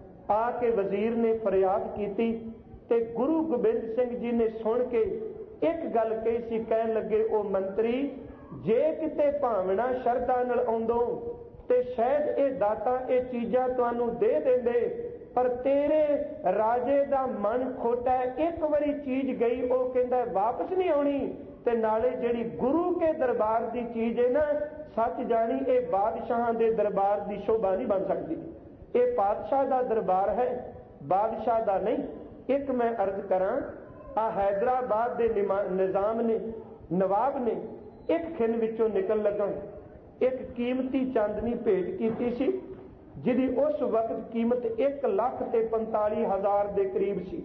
ਆ ਕੇ ਵਜ਼ੀਰ ਨੇ ਫਰਿਆਦ ਕੀਤੀ ਤੇ ਗੁਰੂ ਗੋਬਿੰਦ ਸਿੰਘ ਜੀ ਨੇ ਸੁਣ ਕੇ ਇੱਕ ਗੱਲ ਕਹੀ ਸੀ। ਕਹਿਣ ਲੱਗੇ, ਉਹ ਮੰਤਰੀ, ਜੇ ਕਿਤੇ ਭਾਵਨਾ ਸ਼ਰਧਾ ਨਾਲ ਆਉਂਦੋ ਤੇ ਸ਼ਾਇਦ ਇਹ ਦਾਤਾ ਇਹ ਚੀਜ਼ਾਂ ਤੁਹਾਨੂੰ ਦੇ ਦਿੰਦੇ, ਪਰ ਤੇਰੇ ਰਾਜੇ ਦਾ ਮਨ ਖੋਟਾ ਹੈ। ਇੱਕ ਵਾਰੀ ਚੀਜ਼ ਗਈ, ਉਹ ਕਹਿੰਦਾ ਵਾਪਸ ਨਹੀਂ ਆਉਣੀ। ਤੇ ਨਾਲੇ ਜਿਹੜੀ ਗੁਰੂ ਕੇ ਦਰਬਾਰ ਦੀ ਚੀਜ਼ ਹੈ ਨਾ, ਸੱਚ ਜਾਣੀ ਇਹ ਬਾਦਸ਼ਾਹਾਂ ਦੇ ਦਰਬਾਰ ਦੀ ਸ਼ੋਭਾ ਨਹੀਂ ਬਣ ਸਕਦੀ। ਇਹ ਪਾਤਸ਼ਾਹ ਦਾ ਦਰਬਾਰ ਹੈ, ਬਾਦਸ਼ਾਹ ਦਾ ਨਹੀਂ। ਇੱਕ ਮੈਂ ਅਰਜ਼ ਕਰਾਂ, ਆ ਹੈਦਰਾਬਾਦ ਦੇ ਨਿਜ਼ਾਮ ਨੇ, ਨਵਾਬ ਨੇ ਇੱਕ ਖਿੰਨ ਵਿੱਚੋਂ ਨਿਕਲ ਲੱਗਾ ਇੱਕ ਕੀਮਤੀ ਚਾਂਦਨੀ ਭੇਟ ਕੀਤੀ ਸੀ, ਜਿਹਦੀ ਉਸ ਵਕਤ ਕੀਮਤ ਇੱਕ ਲੱਖ ਤੇ ਪੰਤਾਲੀ ਹਜ਼ਾਰ ਦੇ ਕਰੀਬ ਸੀ।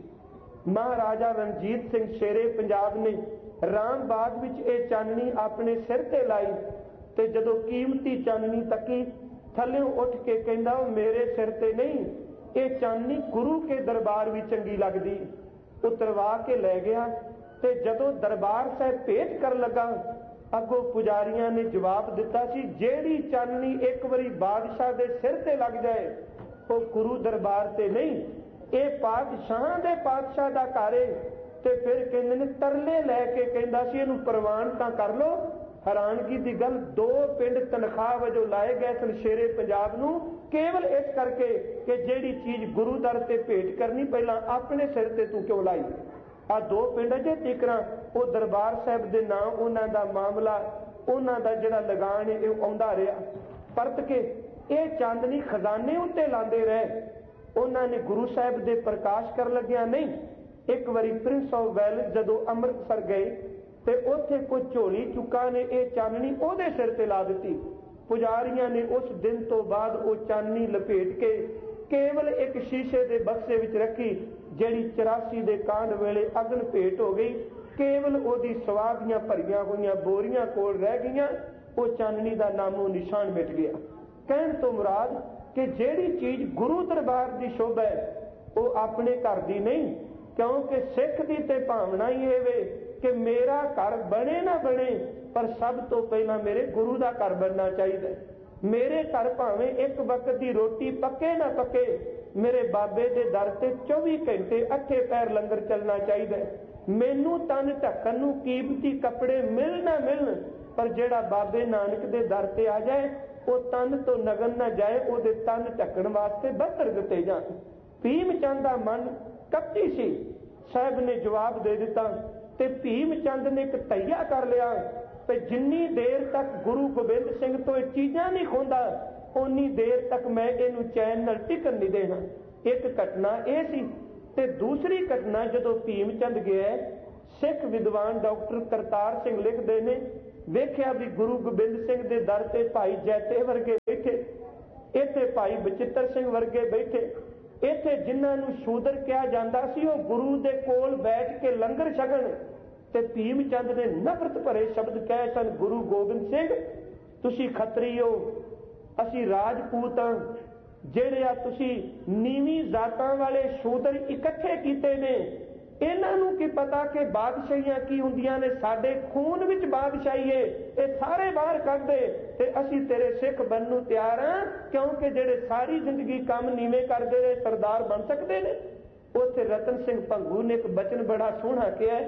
ਮਹਾਰਾਜਾ ਰਣਜੀਤ ਸਿੰਘ ਸ਼ੇਰੇ ਪੰਜਾਬ ਨੇ ਰਾਮਬਾਗ ਵਿੱਚ ਇਹ ਚਾਨਣੀ ਆਪਣੇ ਸਿਰ ਤੇ ਲਾਈ ਤੇ ਜਦੋਂ ਕੀਮਤੀ ਚਾਨਣੀ ਤੱਕੀ, ਥੱਲਿਓਂ ਉੱਠ ਕੇ ਕਹਿੰਦਾ, ਉਹ ਮੇਰੇ ਸਿਰ ਤੇ ਨਹੀਂ, ਇਹ ਚਾਨਣੀ ਗੁਰੂ ਕੇ ਦਰਬਾਰ ਵੀ ਚੰਗੀ ਲੱਗਦੀ। ਉਤਰਵਾ ਕੇ ਲੈ ਗਿਆ ਤੇ ਜਦੋਂ ਦਰਬਾਰ ਸਾਹਿਬ ਭੇਟ ਕਰਨ ਲੱਗਾ, ਅੱਗੋਂ ਪੁਜਾਰੀਆਂ ਨੇ ਜਵਾਬ ਦਿੱਤਾ ਸੀ, ਜਿਹੜੀ ਚਾਨਣੀ ਇੱਕ ਵਾਰੀ ਬਾਦਸ਼ਾਹ ਦੇ ਸਿਰ ਤੇ ਲੱਗ ਜਾਏ ਉਹ ਗੁਰੂ ਦਰਬਾਰ ਤੇ ਨਹੀਂ, ਇਹ ਪਾਤਸ਼ਾਹਾਂ ਦੇ ਪਾਤਸ਼ਾਹ ਦਾ ਘਰ ਏ। ਤੇ ਫਿਰ ਕਹਿੰਦੇ ਨੇ ਤਰਲੇ ਲੈ ਕੇ ਕਹਿੰਦਾ ਸੀ ਇਹਨੂੰ ਪ੍ਰਵਾਨ ਤਾਂ ਕਰ ਲੋ। ਹੈਰਾਨਗੀ ਦੀ ਗੱਲ, ਦੋ ਪਿੰਡ ਤਨਖਾਹ ਵਜੋਂ ਲਾਏ ਗਏ ਸਨ ਸ਼ੇਰੇ ਪੰਜਾਬ ਨੂੰ, ਕੇਵਲ ਇਸ ਕਰਕੇ ਕਿ ਜਿਹੜੀ ਚੀਜ਼ ਗੁਰੂ ਦਰ ਤੇ ਭੇਟ ਕਰਨੀ ਪਹਿਲਾਂ ਆਪਣੇ ਸਿਰ ਤੇ ਤੂੰ ਕਿਉਂ ਲਾਈ। ਆ ਦੋ ਪਿੰਡ ਅਜੇ ਤੀਕਰਾਂ ਉਹ ਦਰਬਾਰ ਸਾਹਿਬ ਦੇ ਨਾਂ, ਉਹਨਾਂ ਦਾ ਮਾਮਲਾ, ਉਹਨਾਂ ਦਾ ਜਿਹੜਾ ਲਗਾਨ ਹੈ ਇਹ ਆਉਂਦਾ ਰਿਹਾ। ਪਰਤ ਕੇ ਇਹ ਚਾਂਦਨੀ ਖਜ਼ਾਨੇ ਉੱਤੇ ਲਾਉਂਦੇ ਰਹੇ। ਉਹਨਾਂ ਨੇ ਗੁਰੂ ਸਾਹਿਬ ਦੇ ਪ੍ਰਕਾਸ਼ ਕਰਨ ਲੱਗਿਆ ਨਹੀਂ। ਇੱਕ ਵਾਰੀ ਪ੍ਰਿੰਸ ਆਫ ਵੈਲਸ ਜਦੋਂ ਅੰਮ੍ਰਿਤਸਰ ਗਏ ਤੇ ਉੱਥੇ ਕੋਈ ਝੋਲੀ ਚੁੱਕਾ ਨੇ ਇਹ ਚਾਨਣੀ ਉਹਦੇ ਸਿਰ ਤੇ ਲਾ ਦਿੱਤੀ। ਪੁਜਾਰੀਆਂ ਨੇ ਉਸ ਦਿਨ ਤੋਂ ਬਾਅਦ ਉਹ ਚਾਨਣੀ ਲਪੇਟ ਕੇ ਕੇਵਲ ਇੱਕ ਸ਼ੀਸ਼ੇ ਦੇ ਬਕਸੇ ਵਿੱਚ ਰੱਖੀ, ਜਿਹੜੀ ਚੁਰਾਸੀ ਦੇ ਕਾਂਡ ਵੇਲੇ ਅਗਨ ਭੇਟ ਹੋ ਗਈ। ਕੇਵਲ ਉਹਦੀ ਸਵਾਦੀਆਂ ਭਰੀਆਂ ਹੋਈਆਂ ਬੋਰੀਆਂ ਕੋਲ ਰਹਿ ਗਈਆਂ, ਉਹ ਚਾਨਣੀ ਦਾ ਨਾਮੋ ਨਿਸ਼ਾਨ ਮਿਟ ਗਿਆ। ਕਹਿਣ ਤੋਂ ਮੁਰਾਦ ਕਿ ਜਿਹੜੀ ਚੀਜ਼ ਗੁਰੂ ਦਰਬਾਰ ਦੀ ਸ਼ੋਭਾ ਹੈ ਉਹ ਆਪਣੇ ਘਰ ਦੀ ਨਹੀਂ, ਕਿਉਂਕਿ ਸਿੱਖ ਦੀ ਤੇ ਭਾਵਨਾ ਹੀ ਇਹ ਵੇ ਕਿ ਮੇਰਾ ਘਰ ਬਣੇ ਨਾ ਬਣੇ, ਪਰ ਸਭ ਤੋਂ ਪਹਿਲਾਂ ਮੇਰੇ ਗੁਰੂ ਦਾ ਘਰ ਬਣਨਾ ਚਾਹੀਦਾ। ਮੇਰੇ ਘਰ ਭਾਵੇਂ ਇੱਕ ਵਕਤ ਦੀ ਰੋਟੀ ਪੱਕੇ ਨਾ ਪੱਕੇ, ਮੇਰੇ ਬਾਬੇ ਦੇ ਦਰ ਤੇ ਚੌਵੀ ਘੰਟੇ ਅੱਠੇ ਪੈਰ ਲੰਗਰ ਚੱਲਣਾ ਚਾਹੀਦਾ। ਮੈਨੂੰ ਤਨ ਢੱਕਣ ਨੂੰ ਕੀਮਤੀ ਕੱਪੜੇ ਮਿਲ ਨਾ ਮਿਲਣ, ਪਰ ਜਿਹੜਾ ਬਾਬੇ ਨਾਨਕ ਦੇ ਦਰ ਤੇ ਆ ਜਾਏ ਉਹ ਤਨ ਤੋਂ ਨਗਨ ਨਾ ਜਾਏ, ਉਹਦੇ ਤਨ ਢੱਕਣ ਵਾਸਤੇ ਬਸਤਰ ਦਿੱਤੇ ਜਾਣ। ਭੀਮ ਚੰਦ ਦਾ ਮਨ ਕੱਚੀ ਸੀ। ਸਾਹਿਬ ਨੇ ਜਵਾਬ ਦੇ ਦਿੱਤਾ ਤੇ ਭੀਮ ਚੰਦ ਨੇ ਇੱਕ ਤਈਆ ਕਰ ਲਿਆ ਤੇ ਜਿੰਨੀ ਦੇਰ ਤੱਕ ਗੁਰੂ ਗੋਬਿੰਦ ਸਿੰਘ ਤੋਂ ਇਹ ਚੀਜ਼ਾਂ ਨਹੀਂ ਖੋਂਦਾ, ਓਨੀ ਦੇਰ ਤੱਕ ਮੈਂ ਇਹਨੂੰ ਚੈਨ ਨਾਲ ਟਿਕਣ ਨਹੀਂ ਦੇਣਾ। ਇੱਕ ਘਟਨਾ ਇਹ ਸੀ। ਤੇ ਦੂਸਰੀ ਘਟਨਾ, ਜਦੋਂ ਭੀਮ ਚੰਦ ਗਿਆ, ਸਿੱਖ ਵਿਦਵਾਨ ਡਾਕਟਰ ਕਰਤਾਰ ਸਿੰਘ ਲਿਖਦੇ ਨੇ, ਵੇਖਿਆ ਵੀ ਗੁਰੂ ਗੋਬਿੰਦ ਸਿੰਘ ਦੇ ਦਰ ਤੇ ਭਾਈ ਜੈਤੇ ਵਰਗੇ ਬੈਠੇ, ਇੱਥੇ ਭਾਈ ਬਚਿੱਤਰ ਸਿੰਘ ਵਰਗੇ ਬੈਠੇ, ਇੱਥੇ ਜਿਨ੍ਹਾਂ ਨੂੰ ਸ਼ੂਦਰ ਕਿਹਾ ਜਾਂਦਾ ਸੀ ਉਹ ਗੁਰੂ ਦੇ ਕੋਲ ਬੈਠ ਕੇ ਲੰਗਰ ਛਕਣ। ਤੇ ਭੀਮ ਚੰਦ ਨੇ ਨਫ਼ਰਤ ਭਰੇ ਸ਼ਬਦ ਕਹੇ ਸਨ, ਗੁਰੂ ਗੋਬਿੰਦ ਸਿੰਘ ਤੁਸੀਂ ਖੱਤਰੀ ਹੋ, ਅਸੀਂ ਰਾਜਪੂਤ ਹਾਂ, ਜਿਹੜੇ ਆ ਤੁਸੀਂ ਨੀਵੀਂ ਜ਼ਾਤਾਂ ਵਾਲੇ ਸ਼ੂਦਰ ਇਕੱਠੇ ਕੀਤੇ ਨੇ, ਇਹਨਾਂ ਨੂੰ ਕੀ ਪਤਾ ਕਿ ਬਾਦਸ਼ਾਹੀਆਂ ਕੀ ਹੁੰਦੀਆਂ ਨੇ। ਸਾਡੇ ਖੂਨ ਵਿੱਚ ਬਾਦਸ਼ਾਹੀ ਏ, ਇਹ ਸਾਰੇ ਬਾਹਰ ਕੱਢ ਦੇ ਤੇ ਅਸੀਂ ਤੇਰੇ ਸਿੱਖ ਬਣਨ ਨੂੰ ਤਿਆਰ ਹਾਂ, ਕਿਉਂਕਿ ਜਿਹੜੇ ਸਾਰੀ ਜ਼ਿੰਦਗੀ ਕੰਮ ਨੀਵੇਂ ਕਰਦੇ ਰਹੇ ਸਰਦਾਰ ਬਣ ਸਕਦੇ ਨੇ। ਉੱਥੇ ਰਤਨ ਸਿੰਘ ਭੰਗੂ ਨੇ ਇੱਕ ਬਚਨ ਬੜਾ ਸੋਹਣਾ ਕਿਹਾ,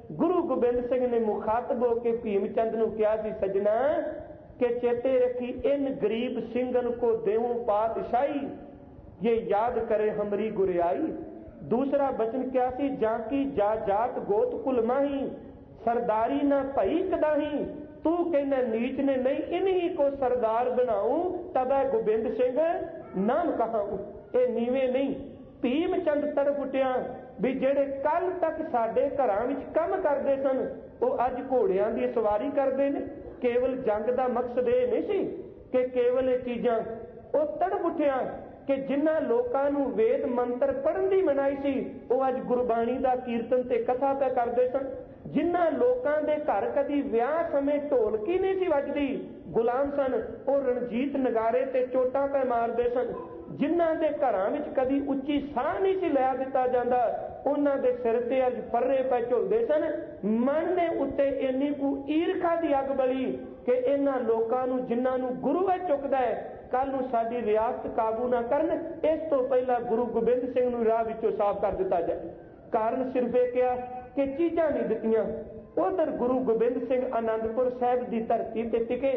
गुरु गोबिंद सिंह ने मुखातब होकर भीम चंद नूं कहा सी, सजना के चेते रखी इन गरीब सिंगन को देवों पातशाही, ये याद करे हमरी गुरियाई। दूसरा वचन क्या सी, जाकी जा जात गोत कुल माही, सरदारी ना भई कदाही, तू कहना नीच ने नहीं इन्हीं को सरदार बनाऊं, तब है गोबिंद सिंह नाम कहाऊं। ये नीवे नहीं। भीम चंद तड़प उठिया भी जेड़े कल तक साडे घरां विच काम करदे सन वो अज घोड़ियां दी सवारी करदे ने। केवल जंग दा मकसद ये नहीं सी कि केवल ये चीजां, वो तड़प उठिया कि जिन्हां लोकां नूं वेद मंत्र पढ़न दी मनाई सी वो अज गुरबाणी दा कीर्तन ते कथा पे करदे सन। जिन्हां लोकां दे घर कदी विआह समय ढोलकी नहीं सी वजदी, गुलाम सन, वो रणजीत नगारे ते चोटां पे मारदे सन। जिन्हां दे घरां विच कदी उच्ची साह नहीं सी लिया दिता जांदा, उन्हां दे सिर ते अज फर्रे पै झुलदे सन। मन ने उत्ते इन्नी कु ईरखा दी अग बली कि इन्हां लोकां नूं जिन्हां नूं गुरु है चुकदा है, कल नूं साडी रियासत काबू ना करन, इस तो पहला गुरु गोबिंद सिंह नूं राह विचों साफ कर दिता जाए। कारण सिर्फ ये किया कि चीजां नहीं दित्तियां। उधर गुरु गोबिंद सिंह आनंदपुर साहिब की धरती ते टिके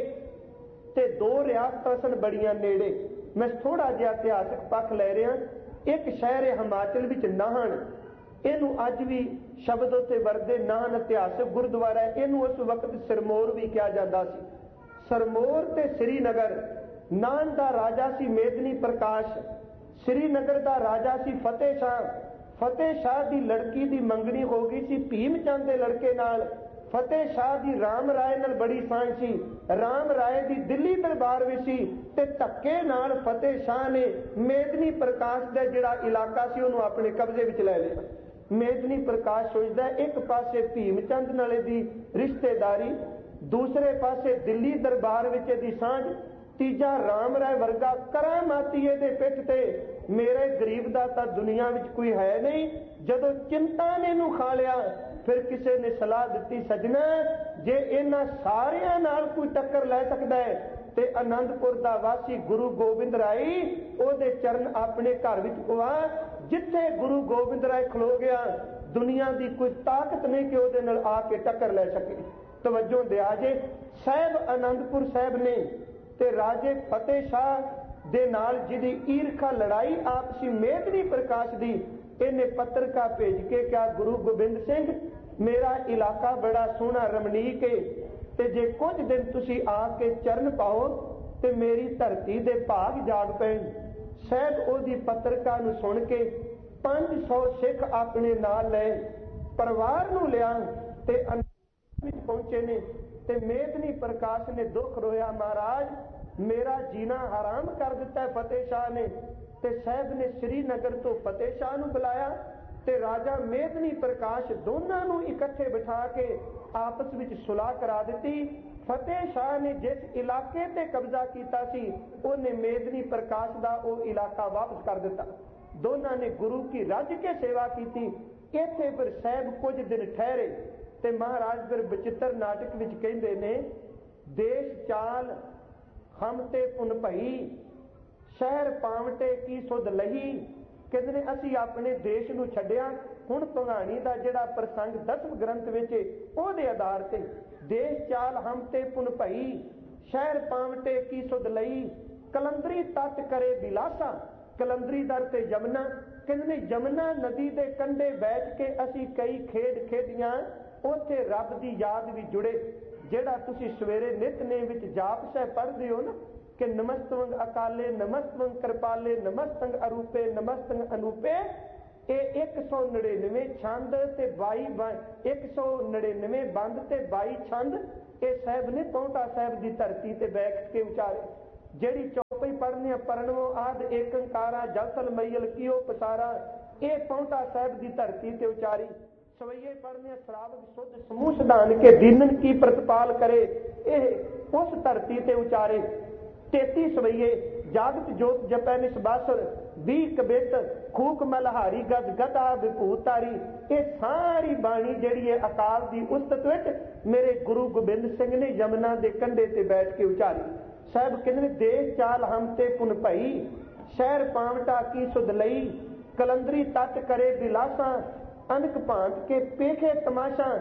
ते दो रियासतां सन बड़ियां नेड़े। मैं थोड़ा जिहा इतिहासक पक्ष लै रहा। एक शहर है हिमाचल विच नाहन, इनू अज भी शब्द उत्ते वरदे, नाहन इतिहासक गुरुद्वारा है, इनू उस वक्त सिरमौर भी कहा जाता सी। सिरमौर ते श्रीनगर, नाहन दा राजा सी मेदनी प्रकाश, श्रीनगर दा राजा सी फतेह शाह। फतेह शाह दी लड़की दी मंगनी हो गई सी भीम चंद दे लड़के नाल। फतेह शाह दी राम राय नाल बड़ी सांझ सी, राम राय दी दिल्ली दरबार विच सी ते धक्के नाल फतेह शाह ने मेदनी प्रकाश दा जिहड़ा इलाका सी उहनूं अपने कब्जे विच ले लिया। मेदनी प्रकाश सोचदा एक पासे भीम चंद नाले दी रिश्तेदारी, दूसरे पासे दिल्ली दरबार विच दी सांझ, तीजा राम राय वर्गा करामाती दे पिठ ते मेरे गरीब दा तां दुनिया विच कोई है नहीं। जदों चिंता ने इहनूं खा लिया, फिर किसी ने सलाह दी, सजना जे इन्हां सारियां नाल कोई टक्कर लै सकदा है ते आनंदपुर दा वासी गुरु गोबिंद राय ओहदे चरण अपने घर विच पवा। जिथे गुरु गोबिंद राय खलो गया, दुनिया की कोई ताकत नहीं कि ओहदे नाल आके टक्कर लै सके। तवज्जो दिया जे, साहिब आनंदपुर साहिब ने ते राजे फतेह शाह दे नाल जिहदी ईरखा लड़ाई आपसी मेदनी प्रकाश दी, इन्हें पत्रका भेज के क्या गुरु गोबिंद सिंह मेरा इलाका बड़ा सोहना रमणीक है ते जे कुछ दिन तुसी आके चरण पाओ ते मेरी धरती दे भाग जाग पैण। शायद ओदी पत्रका नूं सुन के पांच सौ सिख अपने नाल ले परिवार नूं लिया ते विच पहुंचे ने ते मेदनी प्रकाश ने दुख रोया, महाराज मेरा जीना हराम कर दिता है फतेह शाह ने। ते साहब ने श्रीनगर तो फतेह शाह नूं बुलाया ते राजा मेदनी प्रकाश दोनों नूं इकट्ठे बिठा के आपस विच सुलह करा दी। फतेह शाह ने जिस इलाके ते कब्जा किया सी उन्हें मेदनी प्रकाश दा वो इलाका वापस कर दिता। दोनों ने गुरु की रज के सेवा की। इत्थे फिर साहब कुछ दिन ठहरे ते महाराज फिर बचित्र नाटक विच कहंदे ने, देश चाल हम ते पुन भई, शहर पावटे की सुध लही। कहते ने असी अपने देश नूं छड्डिया, हुण भंगाणी दा जिहड़ा प्रसंग दसम ग्रंथ विच ओहदे आधार ते देश चाल हम ते पुन भई, शहर पावटे की सुध लई, कलंदरी तट करे बिलासा। कलंदरी दर ते यमुना, कहते ने यमुना नदी दे कंढे बैठ के असी कई खेड खेडियां, उत्थे रब दी याद भी जुड़े। जिहड़ा तुसी सवेरे नितनेम विच जाप सह पढ़दे हो ना कि नमस्तवंग अकाले, नमस्तवंग कृपाले, नमस्तंग अरूपे, नमस्तंग अनूपे, ये एक सौ नड़िनवे छंद ते बाई एक सौ नड़िनवे बंद ते बाई छंद ये साहब ने पौंटा साहब की धरती ते बैठ के उचारे। जेड़ी चौपई पढ़ने परनवो आद एक अंकारा जलथल मैयल कियो पसारा, ये पौंटा साहब की धरती ते उचारी। सवैये पढ़ने श्रावक शुद्ध समूह सिद्धांत के दीनन की प्रतिपाल करे, ये उस धरती ते उचारे। तेती सवैये जागत जोत जपै निसबासुर, भी कबित खूक मलहारी गज गदा विभूतारी। ये सारी बाणी जिहड़ी है अकाल दी उस्तत विच मेरे गुरु गोबिंद सिंह ने यमुना दे कंढे ते बैठ के उचारी। साहब कहंदे देश चाल हम ते पुन भई, शहर पावटा की सुध लई, कलंदरी तट करे बिलासा, अनक भांत के पेखे तमाशा।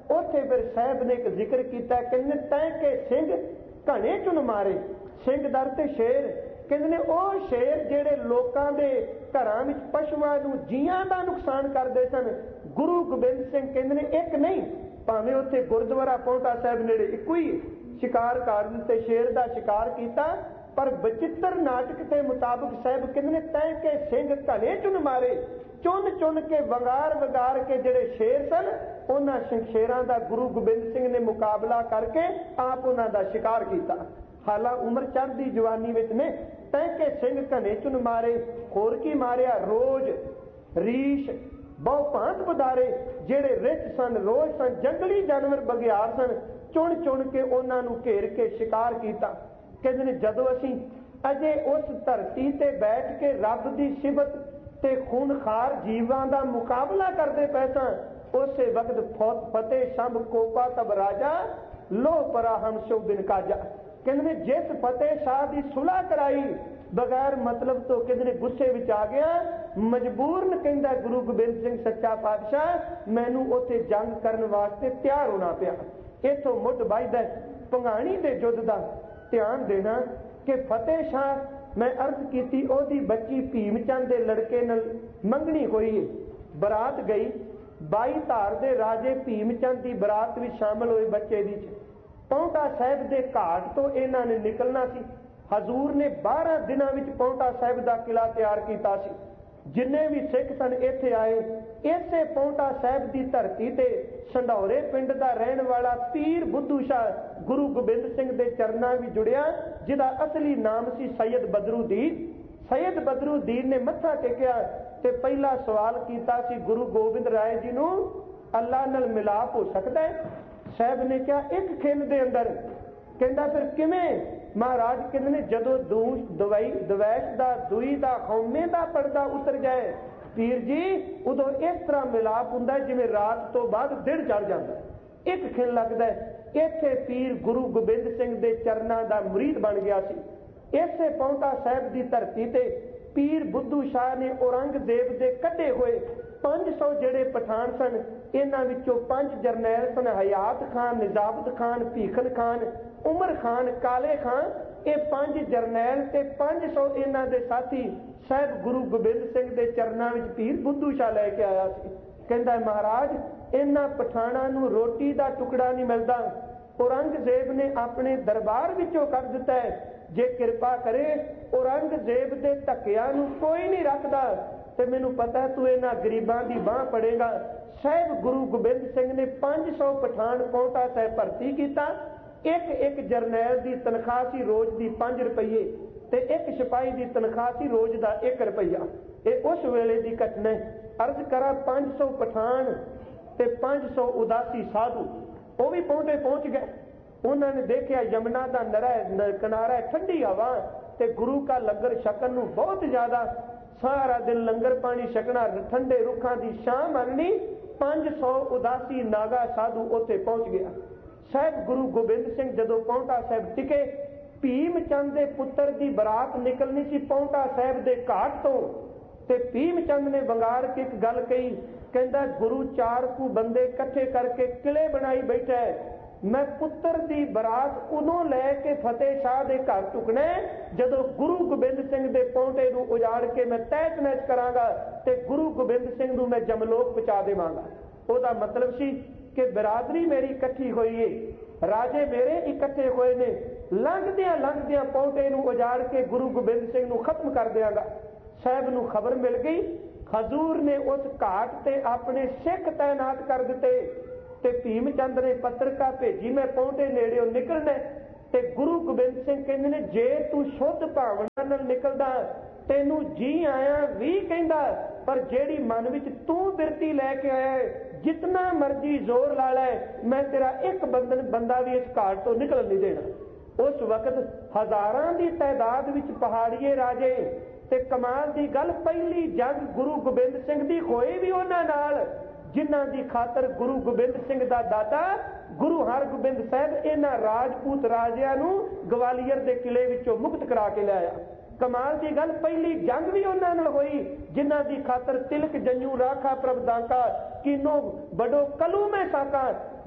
ਉੱਥੇ ਫਿਰ ਸਾਹਿਬ ਨੇ ਇੱਕ ਜ਼ਿਕਰ ਕੀਤਾ, ਕਹਿੰਦੇ ਤੈਂ ਕੇ ਸਿੰਘ ਘਣੇ ਚੁਨ ਮਾਰੇ। ਸਿੰਘ ਦਰ ਤੇ ਸ਼ੇਰ, ਕਹਿੰਦੇ ਨੇ ਉਹ ਸ਼ੇਰ ਜਿਹੜੇ ਲੋਕਾਂ ਦੇ ਘਰਾਂ ਵਿੱਚ ਪਸ਼ੂਆਂ ਨੂੰ ਜੀਆਂ ਦਾ ਨੁਕਸਾਨ ਕਰਦੇ ਸਨ, ਗੁਰੂ ਗੋਬਿੰਦ ਸਿੰਘ ਕਹਿੰਦੇ ਨੇ ਇੱਕ ਨਹੀਂ, ਭਾਵੇਂ ਉੱਥੇ ਗੁਰਦੁਆਰਾ ਪਾਉਂਟਾ ਸਾਹਿਬ ਨੇੜੇ ਇੱਕੋ ਹੀ ਸ਼ਿਕਾਰ ਕਰ ਦਿੱਤੇ, ਸ਼ੇਰ ਦਾ ਸ਼ਿਕਾਰ ਕੀਤਾ। ਪਰ ਬਚਿੱਤਰ ਨਾਟਕ ਦੇ ਮੁਤਾਬਕ ਸਾਹਿਬ ਕਹਿੰਦੇ ਨੇ ਤੈਂ ਕੇ ਸਿੰਘ ਘਣੇ ਚੁਨ ਮਾਰੇ, ਚੁਣ ਚੁਣ ਕੇ ਵਗਾਰ ਵਗਾਰ ਕੇ ਜਿਹੜੇ ਸ਼ੇਰ ਸਨ ਉਹਨਾਂ ਸ਼ੇਰਾਂ ਦਾ ਗੁਰੂ ਗੋਬਿੰਦ ਸਿੰਘ ਨੇ ਮੁਕਾਬਲਾ ਕਰਕੇ ਆਪ ਉਹਨਾਂ ਦਾ ਸ਼ਿਕਾਰ ਕੀਤਾ। ਹਾਲਾਂ ਉਮਰ ਚੜ੍ਹਦੀ ਜਵਾਨੀ ਵਿੱਚ ਨੇ। ਤੈਂ ਕੇ ਸਿੰਘ ਘਣੇ ਚੁਨ ਮਾਰੇ, ਹੋਰ ਕੀ ਮਾਰਿਆ? ਰੋਜ਼, ਰੀਸ਼, ਬਹੁ ਭਾਂਤ ਬਦਾਰੇ, ਜਿਹੜੇ ਰਿੱਛ ਸਨ, ਰੋਜ਼ ਸਨ, ਜੰਗਲੀ ਜਾਨਵਰ ਬਗਿਆੜ ਸਨ, ਚੁਣ ਚੁਣ ਕੇ ਉਹਨਾਂ ਨੂੰ ਘੇਰ ਕੇ ਸ਼ਿਕਾਰ ਕੀਤਾ। ਕਹਿੰਦੇ ਨੇ ਜਦੋਂ ਅਸੀਂ ਅਜੇ ਉਸ ਧਰਤੀ ਤੇ ਬੈਠ ਕੇ ਰੱਬ ਦੀ ਸਿਫਤ ਤੇ ਖੂਨਖਾਰ ਜੀਵਾਂ ਦਾ ਮੁਕਾਬਲਾ ਕਰਦੇ ਪਏ ਸਾਂ, ਉਸੇ ਵਕਤ ਫਤਿਹ ਸ਼ੰਭ ਕੋਪਾ ਤਬ ਰਾਜਾ, ਲੋਹ ਪਰਾ ਹਮ ਸੋ ਬਿਨ ਕਾਜਾ। ਕਹਿੰਦੇ ਨੇ ਜਿਸ ਫਤਿਹ ਸ਼ਾਹ ਦੀ ਸੁਲ੍ਹਾ ਕਰਾਈ ਬਗੈਰ ਮਤਲਬ ਤੋਂ, ਕਹਿੰਦੇ ਨੇ ਗੁੱਸੇ ਵਿੱਚ ਆ ਗਿਆ, ਮਜਬੂਰਨ ਕਹਿੰਦਾ ਗੁਰੂ ਗੋਬਿੰਦ ਸਿੰਘ ਸੱਚਾ ਪਾਤਸ਼ਾਹ ਮੈਨੂੰ ਉੱਥੇ ਜੰਗ ਕਰਨ ਵਾਸਤੇ ਤਿਆਰ ਹੋਣਾ ਪਿਆ। ਇੱਥੋਂ ਮੁੱਢ ਵੱਜਦਾ ਭੰਗਾਣੀ ਦੇ ਯੁੱਧ ਦਾ। ਧਿਆਨ ਦੇਣਾ ਕਿ ਫਤਿਹ ਸ਼ਾਹ ਮੈਂ ਅਰਜ਼ ਕੀਤੀ ਉਹਦੀ ਬੱਚੀ ਭੀਮ ਚੰਦ ਦੇ ਲੜਕੇ ਨਾਲ ਮੰਗਣੀ ਹੋਈ ਹੈ, ਬਰਾਤ ਗਈ, ਬਾਈ ਧਾਰ ਦੇ ਰਾਜੇ ਭੀਮ ਚੰਦ ਦੀ ਬਰਾਤ ਵਿੱਚ ਸ਼ਾਮਲ ਹੋਏ ਬੱਚੇ ਦੀ। ਪਾਉਂਟਾ ਸਾਹਿਬ ਦੇ ਘਾਟ ਤੋਂ ਇਹਨਾਂ ਨੇ ਨਿਕਲਣਾ ਸੀ। ਹਜ਼ੂਰ ਨੇ ਬਾਰਾਂ ਦਿਨਾਂ ਵਿੱਚ ਪਾਉਂਟਾ ਸਾਹਿਬ ਦਾ ਕਿਲਾ ਤਿਆਰ ਕੀਤਾ ਸੀ। ਜਿੰਨੇ ਵੀ ਸਿੱਖ ਸਨ ਇੱਥੇ ਆਏ। ਇਸੇ ਪਾਉਂਟਾ ਸਾਹਿਬ ਦੀ ਧਰਤੀ ਤੇ ਸੰਢੌਰੇ ਪਿੰਡ ਦਾ ਰਹਿਣ ਵਾਲਾ ਪੀਰ ਬੁੱਧੂ ਸ਼ਾਹ ਗੁਰੂ ਗੋਬਿੰਦ ਸਿੰਘ ਦੇ ਚਰਨਾਂ ਵਿੱਚ ਜੁੜਿਆ, ਜਿਹਦਾ ਅਸਲੀ ਨਾਮ ਸੀ ਸੈਯਦ ਬਦਰੁਦੀਨ। ਸੈਯਦ ਬਦਰੁਦੀਨ ਨੇ ਮੱਥਾ ਟੇਕਿਆ ਤੇ ਪਹਿਲਾ ਸਵਾਲ ਕੀਤਾ ਸੀ, ਗੁਰੂ ਗੋਬਿੰਦ ਰਾਏ ਜੀ ਨੂੰ ਅੱਲਾ ਨਾਲ ਮਿਲਾਪ ਹੋ ਸਕਦਾ ਹੈ? ਸਾਹਿਬ ਨੇ ਕਿਹਾ ਇੱਕ ਖਿੰਨ ਦੇ ਅੰਦਰ। ਕਹਿੰਦਾ ਫਿਰ ਕਿਵੇਂ? ਮਹਾਰਾਜ ਕਹਿੰਦੇ ਨੇ ਜਦੋਂ ਦੂਸ਼ ਦਵਾਈ ਦਵੈਸ਼ ਦਾ, ਦੂਈ ਦਾ, ਖੌਮੇ ਦਾ ਪਰਦਾ ਉਤਰ ਜਾਏ ਪੀਰ ਜੀ, ਉਦੋਂ ਇਸ ਤਰ੍ਹਾਂ ਮਿਲਾਪ ਹੁੰਦਾ ਜਿਵੇਂ ਰਾਤ ਤੋਂ ਬਾਅਦ ਦਿਨ ਚੜ ਜਾਂਦਾ, ਇੱਕ ਖਿੰਨ ਲੱਗਦਾ। ਇੱਥੇ ਪੀਰ ਗੁਰੂ ਗੋਬਿੰਦ ਸਿੰਘ ਦੇ ਚਰਨਾਂ ਦਾ ਮੁਰੀਦ ਬਣ ਗਿਆ ਸੀ। ਇਸੇ ਪਾਉਂਟਾ ਸਾਹਿਬ ਦੀ ਧਰਤੀ ਤੇ ਪੀਰ ਬੁੱਧੂ ਸ਼ਾਹ ਨੇ ਔਰੰਗਜ਼ੇਬ ਦੇ ਕੱਢੇ ਹੋਏ ਪੰਜ ਸੌ ਜਿਹੜੇ ਪਠਾਨ ਸਨ, ਇਹਨਾਂ ਵਿੱਚੋਂ ਪੰਜ ਜਰਨੈਲ ਸਨ, ਹਯਾਤ ਖਾਨ, ਨਿਜ਼ਾਮਤ ਖਾਨ, ਭੀਖਨ ਖਾਨ, ਉਮਰ ਖਾਨ, ਕਾਲੇ ਖਾਨ। ਇਹ ਪੰਜ ਜਰਨੈਲ ਤੇ ਪੰਜ ਸੌ ਇਹਨਾਂ ਦੇ ਸਾਥੀ ਸਾਹਿਬ ਗੁਰੂ ਗੋਬਿੰਦ ਸਿੰਘ ਦੇ ਚਰਨਾਂ ਵਿੱਚ ਪੀਰ ਬੁੱਧੂ ਸ਼ਾਹ ਲੈ ਕੇ ਆਇਆ ਸੀ। ਕਹਿੰਦਾ ਮਹਾਰਾਜ ਇਹਨਾਂ ਪਠਾਨਾਂ ਨੂੰ ਰੋਟੀ ਦਾ ਟੁਕੜਾ ਨਹੀਂ ਮਿਲਦਾ, ਔਰੰਗਜ਼ੇਬ ਨੇ ਆਪਣੇ ਦਰਬਾਰ ਵਿੱਚੋਂ ਕੱਢ ਦਿੱਤਾ ਹੈ। ਜੇ ਕਿਰਪਾ ਕਰੇ ਔਰੰਗਜ਼ੇਬ ਦੇ ਧੱਕਿਆਂ ਨੂੰ ਕੋਈ ਨਹੀਂ ਰੱਖਦਾ ਤੇ ਮੈਨੂੰ ਪਤਾ ਤੂੰ ਇਹਨਾਂ ਗਰੀਬਾਂ ਦੀ ਬਾਂਹ ਪੜੇਗਾ। ਸਾਹਿਬ ਗੁਰੂ ਗੋਬਿੰਦ ਸਿੰਘ ਨੇ ਪੰਜ ਸੌ ਪਠਾਨ ਪਾਉਂਟਾ ਸਾਹਿਬ ਭਰਤੀ ਕੀਤਾ। ਇੱਕ ਇੱਕ ਜਰਨੈਲ ਦੀ ਤਨਖਾਹ ਸੀ ਰੋਜ਼ ਦੀ ਪੰਜ ਰੁਪਈਏ ਤੇ ਇੱਕ ਸਿਪਾਹੀ ਦੀ ਤਨਖਾਹ ਸੀ ਰੋਜ਼ ਦਾ ਇੱਕ ਰੁਪਈਆ। ਇਹ ਉਸ ਵੇਲੇ ਦੀ ਘਟਨਾ। ਅਰਜ਼ ਕਰਾਂ ਪੰਜ ਸੌ ਪਠਾਨ ਤੇ ਪੰਜ ਸੌ ਉਦਾਸੀ ਸਾਧੂ ਉਹ ਵੀ ਪਾਉਂਟੇ ਪਹੁੰਚ ਗਏ। ਉਹਨਾਂ ਨੇ ਦੇਖਿਆ ਯਮੁਨਾ ਦਾ ਨਰਾ ਕਿਨਾਰਾ, ਠੰਡੀ ਹਵਾ ਤੇ ਗੁਰੂ ਕਾ ਲੰਗਰ ਛਕਣ ਨੂੰ ਬਹੁਤ ਜ਼ਿਆਦਾ, ਸਾਰਾ ਦਿਨ ਲੰਗਰ ਪਾਣੀ ਛਕਣਾ, ਠੰਡੇ ਰੁੱਖਾਂ ਦੀ ਛਾਂ ਮੰਨਣੀ। ਪੰਜ ਸੌ ਉਦਾਸੀ ਨਾਗਾ ਸਾਧੂ ਉੱਥੇ ਪਹੁੰਚ ਗਿਆ। ਸਾਹਿਬ ਗੁਰੂ ਗੋਬਿੰਦ ਸਿੰਘ ਜਦੋਂ ਪਾਉਂਟਾ ਸਾਹਿਬ ਟਿਕੇ, ਭੀਮ ਚੰਦ ਦੇ ਪੁੱਤਰ ਦੀ ਬਰਾਤ ਨਿਕਲਣੀ ਸੀ ਪਾਉਂਟਾ ਸਾਹਿਬ ਦੇ ਘਾਟ ਤੋਂ, ਤੇ ਭੀਮ ਚੰਦ ਨੇ ਵੰਗਾਰ ਕੇ ਇੱਕ ਗੱਲ ਕਹੀ, ਕਹਿੰਦਾ ਗੁਰੂ ਚਾਰ ਕੁ ਬੰਦੇ ਇਕੱਠੇ ਕਰਕੇ ਕਿਲੇ ਬਣਾਈ ਬੈਠਾ ਹੈ, ਮੈਂ ਪੁੱਤਰ ਦੀ ਬਰਾਤ ਉਦੋਂ ਲੈ ਕੇ ਫਤਿਹ ਸ਼ਾਹ ਦੇ ਘਰ ਟੁਕਣਾ ਜਦੋਂ ਗੁਰੂ ਗੋਬਿੰਦ ਸਿੰਘ ਦੇ ਪੌਂਟੇ ਨੂੰ ਉਜਾੜ ਕੇ ਮੈਂ ਤਹਿਸ ਨਹਿਸ ਕਰਾਂਗਾ ਤੇ ਗੁਰੂ ਗੋਬਿੰਦ ਸਿੰਘ ਨੂੰ ਮੈਂ ਜਮਲੋਕ ਪਹੁੰਚਾ ਦੇਵਾਂਗਾ। ਉਹਦਾ ਮਤਲਬ ਸੀ ਕਿ ਬਰਾਦਰੀ ਮੇਰੀ ਇਕੱਠੀ ਹੋਈ ਏ, ਰਾਜੇ ਮੇਰੇ ਇਕੱਠੇ ਹੋਏ ਨੇ, ਲੰਘਦਿਆਂ ਲੰਘਦਿਆਂ ਪੌਂਟੇ ਨੂੰ ਉਜਾੜ ਕੇ ਗੁਰੂ ਗੋਬਿੰਦ ਸਿੰਘ ਨੂੰ ਖਤਮ ਕਰ ਦਿਆਂਗਾ। ਸਾਹਿਬ ਨੂੰ ਖਬਰ ਮਿਲ ਗਈ। ਹਜ਼ੂਰ ਨੇ ਉਸ ਘਾਟ ਤੇ ਆਪਣੇ ਸਿੱਖ ਤਾਇਨਾਤ ਕਰ ਦਿੱਤੇ ਤੇ ਭੀਮ ਚੰਦ ਨੇ ਪੱਤਰਕਾ ਭੇਜੀ, ਮੈਂ ਪੌਂਟੇ ਨੇੜਿਓਂ ਨਿਕਲਣਾ। ਤੇ ਗੁਰੂ ਗੋਬਿੰਦ ਸਿੰਘ ਕਹਿੰਦੇ ਨੇ ਜੇ ਤੂੰ ਸ਼ੁੱਧ ਭਾਵਨਾ ਨਾਲ ਨਿਕਲਦਾ ਤੈਨੂੰ ਜੀ ਆਇਆ ਵੀ ਕਹਿੰਦਾ, ਪਰ ਜਿਹੜੀ ਮਨ ਵਿੱਚ ਤੂੰ ਬਿਰਤੀ ਲੈ ਕੇ ਆਇਆ ਜਿਤਨਾ ਮਰਜੀ ਜ਼ੋਰ ਲਾ ਲੈ, ਮੈਂ ਤੇਰਾ ਇੱਕ ਬੰਦਨ ਬੰਦਾ ਵੀ ਇਸ ਘਾਟ ਤੋਂ ਨਿਕਲ ਨਹੀਂ ਦੇਣਾ। ਉਸ ਵਕਤ ਹਜ਼ਾਰਾਂ ਦੀ ਤਾਦਾਦ ਵਿੱਚ ਪਹਾੜੀਏ ਰਾਜੇ ਤੇ ਕਮਾਲ ਦੀ ਗੱਲ ਪਹਿਲੀ ਜੰਗ ਗੁਰੂ ਗੋਬਿੰਦ ਸਿੰਘ ਦੀ ਹੋਈ ਵੀ ਉਹਨਾਂ ਨਾਲ ਜਿਨ੍ਹਾਂ ਦੀ ਖਾਤਰ ਗੁਰੂ ਗੋਬਿੰਦ ਸਿੰਘ ਦਾ ਦਾਦਾ ਗੁਰੂ ਹਰਗੋਬਿੰਦ ਸਾਹਿਬ ਇਹਨਾਂ ਰਾਜਪੂਤ ਰਾਜਿਆਂ ਨੂੰ ਗਵਾਲੀਅਰ ਦੇ ਕਿਲੇ ਵਿੱਚੋਂ ਮੁਕਤ ਕਰਾ ਕੇ ਲਿਆਇਆ। ਕਮਾਲ ਦੀ ਗੱਲ ਪਹਿਲੀ ਜੰਗ ਵੀ ਉਹਨਾਂ ਨਾਲ ਹੋਈ ਜਿਨ੍ਹਾਂ ਦੀ ਖਾਤਰ ਤਿਲਕ ਜੰਜੂ ਰਾਖਾ ਪ੍ਰਭ ਦਾਕਾ ਕੀਨੋ ਬੜੋ ਕਲੂ ਮੈਂ ਸਾਕਾ,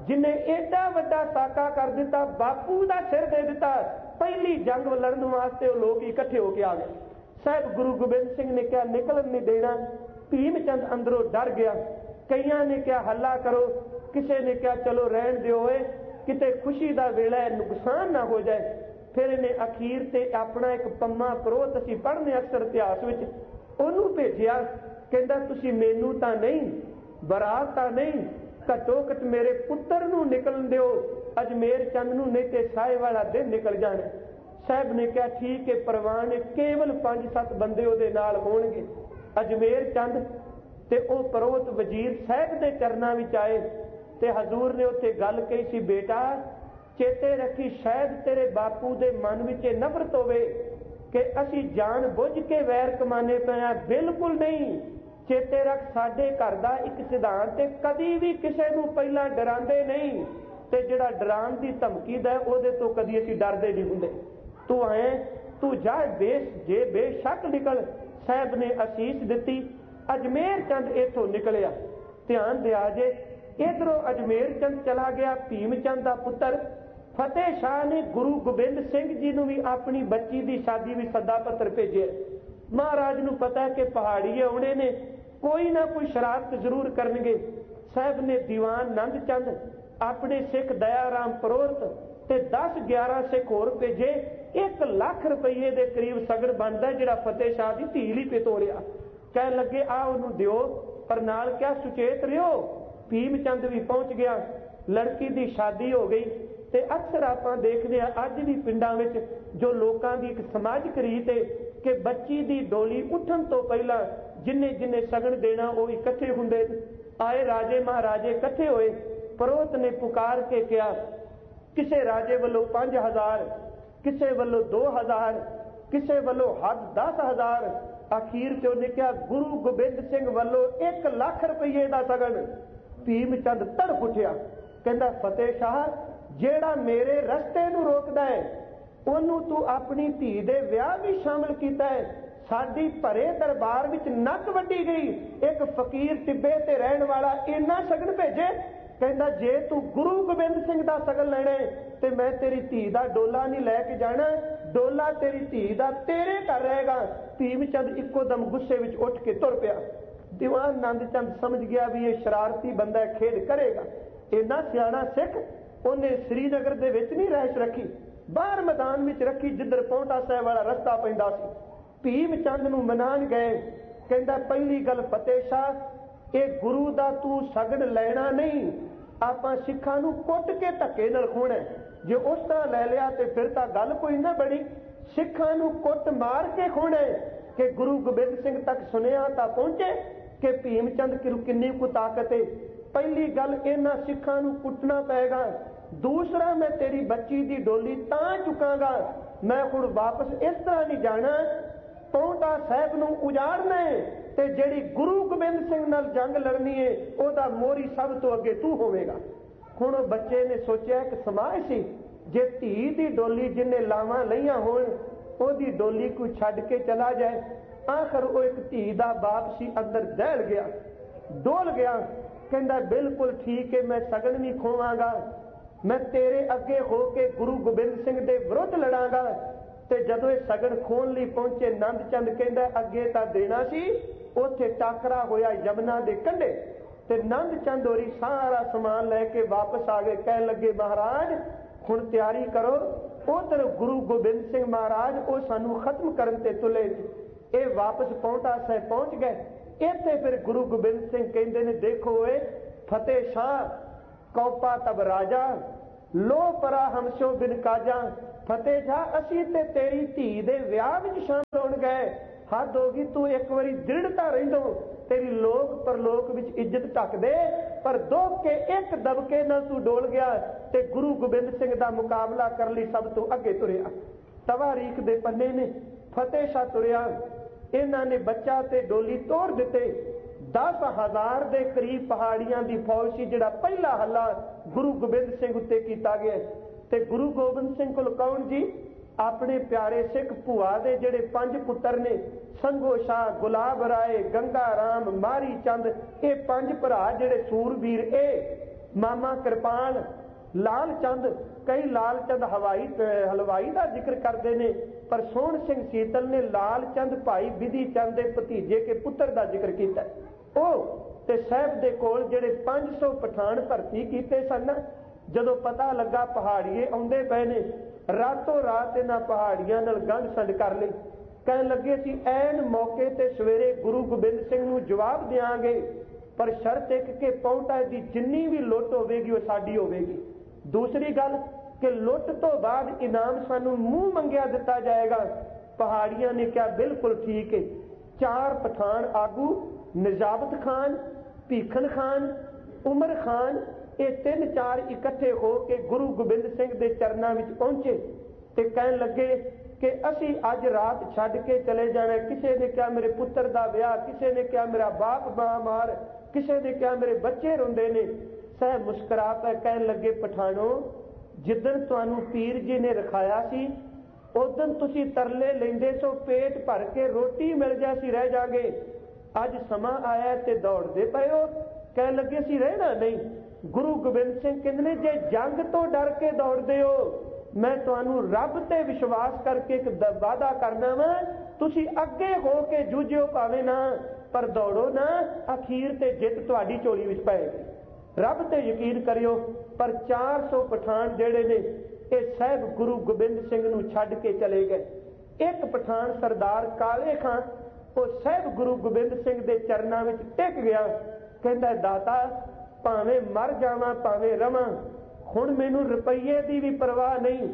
जिन्हें एडा वड्डा साका कर दिता, बापू का सिर दे दिता। पहली जंग लड़न वास्ते वो लोग इकट्ठे होके आ गए। साहब गुरु गोबिंद सिंह ने क्या निकलन नहीं देना। भीम चंद अंदरों डर गया। कईयां ने क्या हल्ला करो, किसी ने क्या चलो रहन दिओ, किते खुशी का वेला है, नुकसान ना हो जाए। फिर इन्हें अखीर से अपना एक पम्मा परोत असीं पढ़ने अक्सर इतिहास में ਉਹਨੂੰ भेजिया, कहता तुसीं मैनू तां नहीं, बरात तां नहीं, घट्टो घट मेरे पुत्र नूं निकलन दिओ, अजमेर चंद नूं, नहीं ते साए वाला दिन निकल जाना। साहब ने कहा ठीक है, परवान है, केवल पांच सत्त बंदे उहदे नाल होणगे। अजमेर चंद ते ओह परोत वजीर साहब दे चरनां विच आए ते हजूर ने उत्थे गल कही सी, बेटा चेते रखी, शायद तेरे बापू दे मन विच नफरत होवे कि असी जान बुझ के वैर कमाने पे हैं। बिल्कुल नहीं, चेते रख, साडे घर दा एक सिद्धांत है, कदी भी किसी नूं पहला डरांदे नहीं ते जिहड़ा डराण दी धमकी दा ओहदे तो कदी असी डरदे नहीं हुंदे। तू आए, तू जा, बेश जे बेशक निकल। साहब ने असीस दिती। अजमेर चंद इथों निकलिया। ध्यान दिया जे, इधरों अजमेर चंद चला गया, भीम चंद दा पुत्र। फतेह शाह ने गुरु गोबिंद सिंह जी नूं भी अपनी बच्ची की शादी भी सदा पत्र भेजे। महाराज नूं पता है कि पहाड़ी आउणे ने, कोई ना कोई शरारत जरूर करनगे। साहब ने दीवान नंद चंद, अपने सिख दयाराम परोहत ते दस ग्यारह सिख होर भेजे। एक लाख रुपये के करीब सगन बनता, जिहड़ा फतेह शाह की धी लई पे तोड़िया। कह लगे आ उन्होंने दिओ, पर नाल क्या सुचेत रहियो। भीम चंद भी पहुंच गया, लड़की की शादी हो गई। ते अक्सर आप देखते हैं अज भी पिंडां विच जो लोगों की एक समाजिक रीत है कि बच्ची की डोली उठन तो पहला जिन्ने जिन्ने सगन देना वो इकट्ठे हुंदे। आए राजे महाराजे इकट्ठे होए। परोहत ने पुकार के कहा, किसे राजे वालों पांच हजार, किसे वालों दो हजार, किसे वालों हद दस हजार। आखिर से उन्हें कहा गुरु गोबिंद सिंह वालों एक लाख रुपये का सगन। भीम चंद तड़प उठिया, कहता फतेह शाह, जेड़ा मेरे रस्ते नूं रोकदा है ओनू तू अपनी धी दे विआह भी शामिल कीता है। साडी भरे दरबार विच नक वड्डी गई, एक फकीर टिब्बे ते रहण वाला इन्ना सगन भेजे। कहंदा जे तू गुरु गोबिंद सिंह दा सगन लैणे ते मैं तेरी धी दा डोला नहीं लैके जाना, डोला तेरी धी दा तेरे घर रहेगा। भीम चंद इक्को दम गुस्से विच उठ के तुर पिया। दीवान नंद चंद समझ गया भी ये शरारती बंदा खेड करेगा। इन्ना सियाणा सिख उन्हें श्रीनगर दे विच नहीं रहश रखी, बाहर मैदान विच रखी, जिधर पौंटा साहिब वाला रस्ता पैंदा सी। भीम चंद नूं मनान गए। कहंदा पहली गल फतेह शाह, ये गुरु दा तू सगन लेना नहीं, आपां सिखां नूं कुट के धक्के नाल खोना। जे उस तरह लै लिया तो फिर तां गल कोई ना बनी। सिखां नूं कुट मार के खोना कि गुरु गोबिंद सिंह तक सुनिया तां पहुंचे कि भीम चंद किन्नी को ताकत है। पहली गल इन्हां सिखां नूं कुटना पेगा। दूसरा, मैं तेरी बच्ची की डोली तां चुकांगा, मैं हुण वापस इस तरह नहीं जाना। पौंटा साहिब नूं उजाड़ना है ते जिहड़ी गुरु गोबिंद सिंह नाल जंग लड़नी है ओहदा मोहरी सब तो अगे तू होवेगा। हुण बच्चे ने सोचा कि समाज सी, जे धी दी डोली जिन्ने लावां लईआं होण ओहदी डोली कोई छड्ड के चला जाए। आखिर वो एक धी दा बाप सी, अंदर दहल गया, डोल गया। कहंदा बिल्कुल ठीक है, मैं सगन नहीं खोवांगा, मैं तेरे अगे हो के गुरु गोबिंद सिंह दे विरुद्ध लड़ांगा। ते जदों ये सगन खोण लई पहुंचे, नंद चंद कहंदा अगे तां देना सी, उत्थे टाकरा होया यमुना दे कंढे ते नंद चंद होरी सारा समान लैके वापस आ गए। कहण लगे महाराज हुण तैयारी करो, उधर गुरु गोबिंद सिंह महाराज वो सानू खत्म करन ते तुले। ये वापस पौंटा साहिब पहुंच गए। इत्थे फिर गुरु गोबिंद सिंह कहंदे ने देखो ए फतेह शाह, कौपा तब राजा, लो परा हमसो बिन काजा। फतेह शाह असी ते तेरी धी दे विआह विच शामिल होण गए, हद होगी, तू एक बारी दृढ़ता रहिंदो, तेरी लोक परलोक विच इज्जत ढक दे। पर दुख के एक दबके नाल तू डोल गया ते गुरु गोबिंद सिंह दा मुकाबला कर लई सब तो अगे तुरिया। तवारीख दे पन्ने ने फतेह शाह तुरिया। इन्हां ने बच्चा ते डोली तोड़ दिते। दस हजार के करीब पहाड़ियां की फौज सी, जिहड़ा पहला हल्ला गुरु गोबिंद सिंह उत्ते कीता गया। ते गुरु गोबिंद सिंह कोल कौन जी, अपने प्यारे सिख भूआ दे जिहड़े पंज पुत्र ने, संगो शाह, गुलाब राय, गंगा राम, मारी चंद, ये पंज भरा जिहड़े सूरवीर, ए मामा कृपाल, लाल चंद, कई लाल चंद हवाई हलवाई का जिक्र करते हैं, पर सोहन सिंह सीतल ने लाल चंद भाई विधि चंद के भतीजे के पुत्र का जिक्र किया। ते साहब दे कोल जिहड़े पांच सौ पठान भर्ती किए सन, जदों पता लगा पहाड़िए आउंदे पए ने, रातों रात इन्हां पहाड़ियां नाल गंढ संड कर लई। कहण लगे सी ऐन मौके ते सवेरे गुरु गोबिंद सिंह नूं जवाब देंगे, पर शर्त एक कि पौंटा दी जिन्नी भी लुੱਟ होवेगी वो साडी होवेगी। दूसरी गल कि लुੱਟ तो बाद इनाम सानू मूँह मंगिया दिता जाएगा। पहाड़ियां ने क्या बिल्कुल ठीक है। चार पठान आगू निजाबत खान, भीखन खान, उमर खान, ये तीन चार इकट्ठे हो के गुरु गोबिंद सिंह के चरणों में पहुंचे ते कहन लगे कि असी अज रात छड्ड के चले जाना। किसी ने क्या मेरे पुत्र का विआह, किसी ने क्या मेरा बाप महामार, किसी ने क्या मेरे बच्चे रोंदे ने। सह मुस्करा कर कहन लगे पठानों, जिदन तुहानू पीर जी ने रखाया सी उदन तुसी तरले लेंदे सो पेट भर के रोटी मिल जासी रह जागे। अज समा आया ते दौड़दे पए हो। कहन लगे सी रहना नहीं। गुरु गोबिंद सिंह कहंदे ने जे जंग तो डर के दौड़दे हो, मैं तुहानू रब ते विश्वास करके एक वादा करना वा, तुसी अगे हो के जूझियो भावे ना, पर दौड़ो ना, अखीर ते जित तुहाडी झोली विच पएगी। रब ते यकीन करियो। पर चार सौ पठान जेड़े ने ये साहब गुरु गोबिंद सिंह नूं छड्ड के चले गए। एक पठान सरदार काले खां वो साहब गुरु गोबिंद सिंह दे चरनां विच टिक गया। कहंदा दाता भावें मर जावां भावें रवां, हुण मैनूं रुपये की भी परवाह नहीं,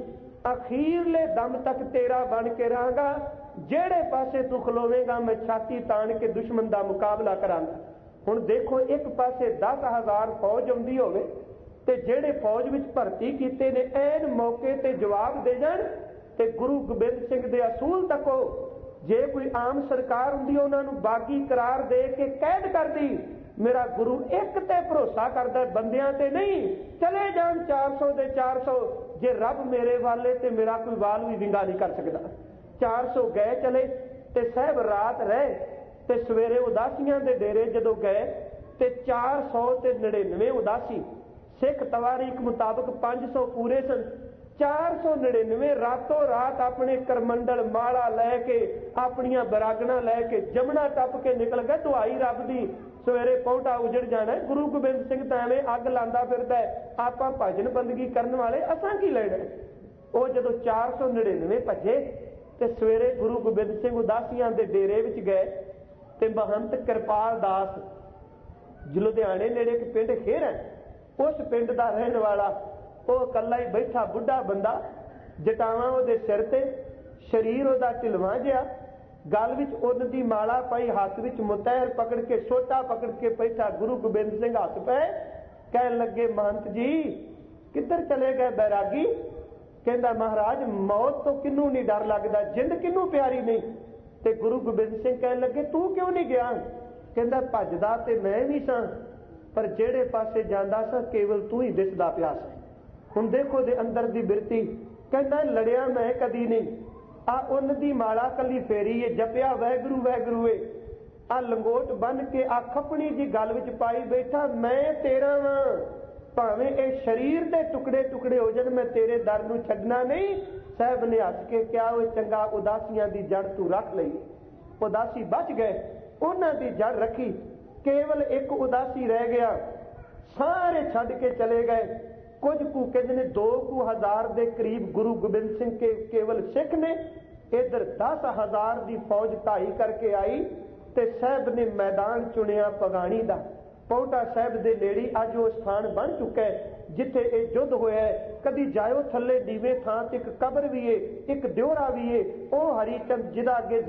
अखीरले दम तक तेरा बन के रहांगा। जेड़े पासे तू खलोवेगा मैं छाती तान के दुश्मन का मुकाबला करांगा। हुण देखो एक पासे दस हज़ार फौज आउंदी होवे ते जेड़े फौज विच भर्ती कीते ने ऐन मौके ते जवाब दे जाण ते गुरु गोबिंद सिंह दे असूल तको। जे कोई आम सरकार हुंदी उन्हां नूं बागी करार दे के कैद करदी। मेरा गुरु एक ते भरोसा करदा, बंदियां ते नहीं। चले जान चार सौ दे चार सौ, जे रब मेरे वाले ते मेरा कोई वाल भी विंगा नहीं कर सकदा। चार सौ गए चले ते साहब रात रहे ते सवेरे उदासियां दे डेरे जदों गए ते चार सौ ते नड़िनवे उदासी। सिख तवारीख मुताबक पांच सौ पूरे सन। चार सौ नड़िनवे रातों रात अपने करमंडल माला लैके अपनियां बरागना लैके जमुना टप के निकल गए। दुआई रब दी सवेरे पौंटा उजड़ जाना। गुरु गोबिंद सिंह तां एवें अग लांदा फिरदा है, आपां भजन बंदगी करन वाले असां की लेना। वो जदों चार सौ नड़िनवे भजे ते सवेरे गुरु गोबिंद सिंह उदासियां दे डेरे विच गए ते महंत किरपाल दास लुधियाणे नेड़े एक पिंड खेर है, उस पिंड का रहने वाला वो कला ही बैठा बुढ़ा बंदा, जटावां उहदे सिर ते, शरीर उहदा ढिलवां जिहा, गल विच उन्न दी माला पाई, हाथ विच मुतैर पकड़ के सोटा पकड़ के बैठा। गुरु गोबिंद सिंह हथ पे कहन लगे महंत जी किधर चले गए बैरागी। कहंदा महाराज मौत तो किनू नहीं डर लगदा, जिंद किनू प्यारी नहीं। ते गुरु गोबिंद सिंह कहन लगे तू क्यों नहीं गया। कहंदा भजदा ते मैं भी सां, पर जेड़े पासे जांदा सां केवल तू ही दिसदा पिया सी। हुण देखो दे अंदर दी बिरती। कहंदा लड़िया मैं कदी नहीं। आ उन्न दी माला कली फेरी है, जपिया वैगुरू वैगुरू है। आ लंगोट बन के आ खपनी जी गल विच पाई बैठा, मैं तेरा वां, भावें ए शरीर दे टुकड़े टुकड़े हो जाण, मैं तेरे दर नूं छड्डना नहीं। साहब ने हस के क्या वो चंगा उदासियां दी जड़ तू रख लई। उदासी बच गए, उन्हां दी जड़ रखी, केवल एक उदासी रह गया। सारे छड्ड के चले गए। कुछ कु कहते ने दो कु हजार के करीब गुरु गोबिंद सिंह के केवल सिख ने। इधर दस हजार की फौज ढाई करके आई ते साहब ने मैदान चुनिया पगाणी का। पौंटा साहब के नेड़ी अज वो स्थान बन चुका है जिथे यह युद्ध होया है। कदी जाओ थले नीवे थां ते एक कबर भी है, एक ड्योरा भी है। वह हरीचंद जिदा अगे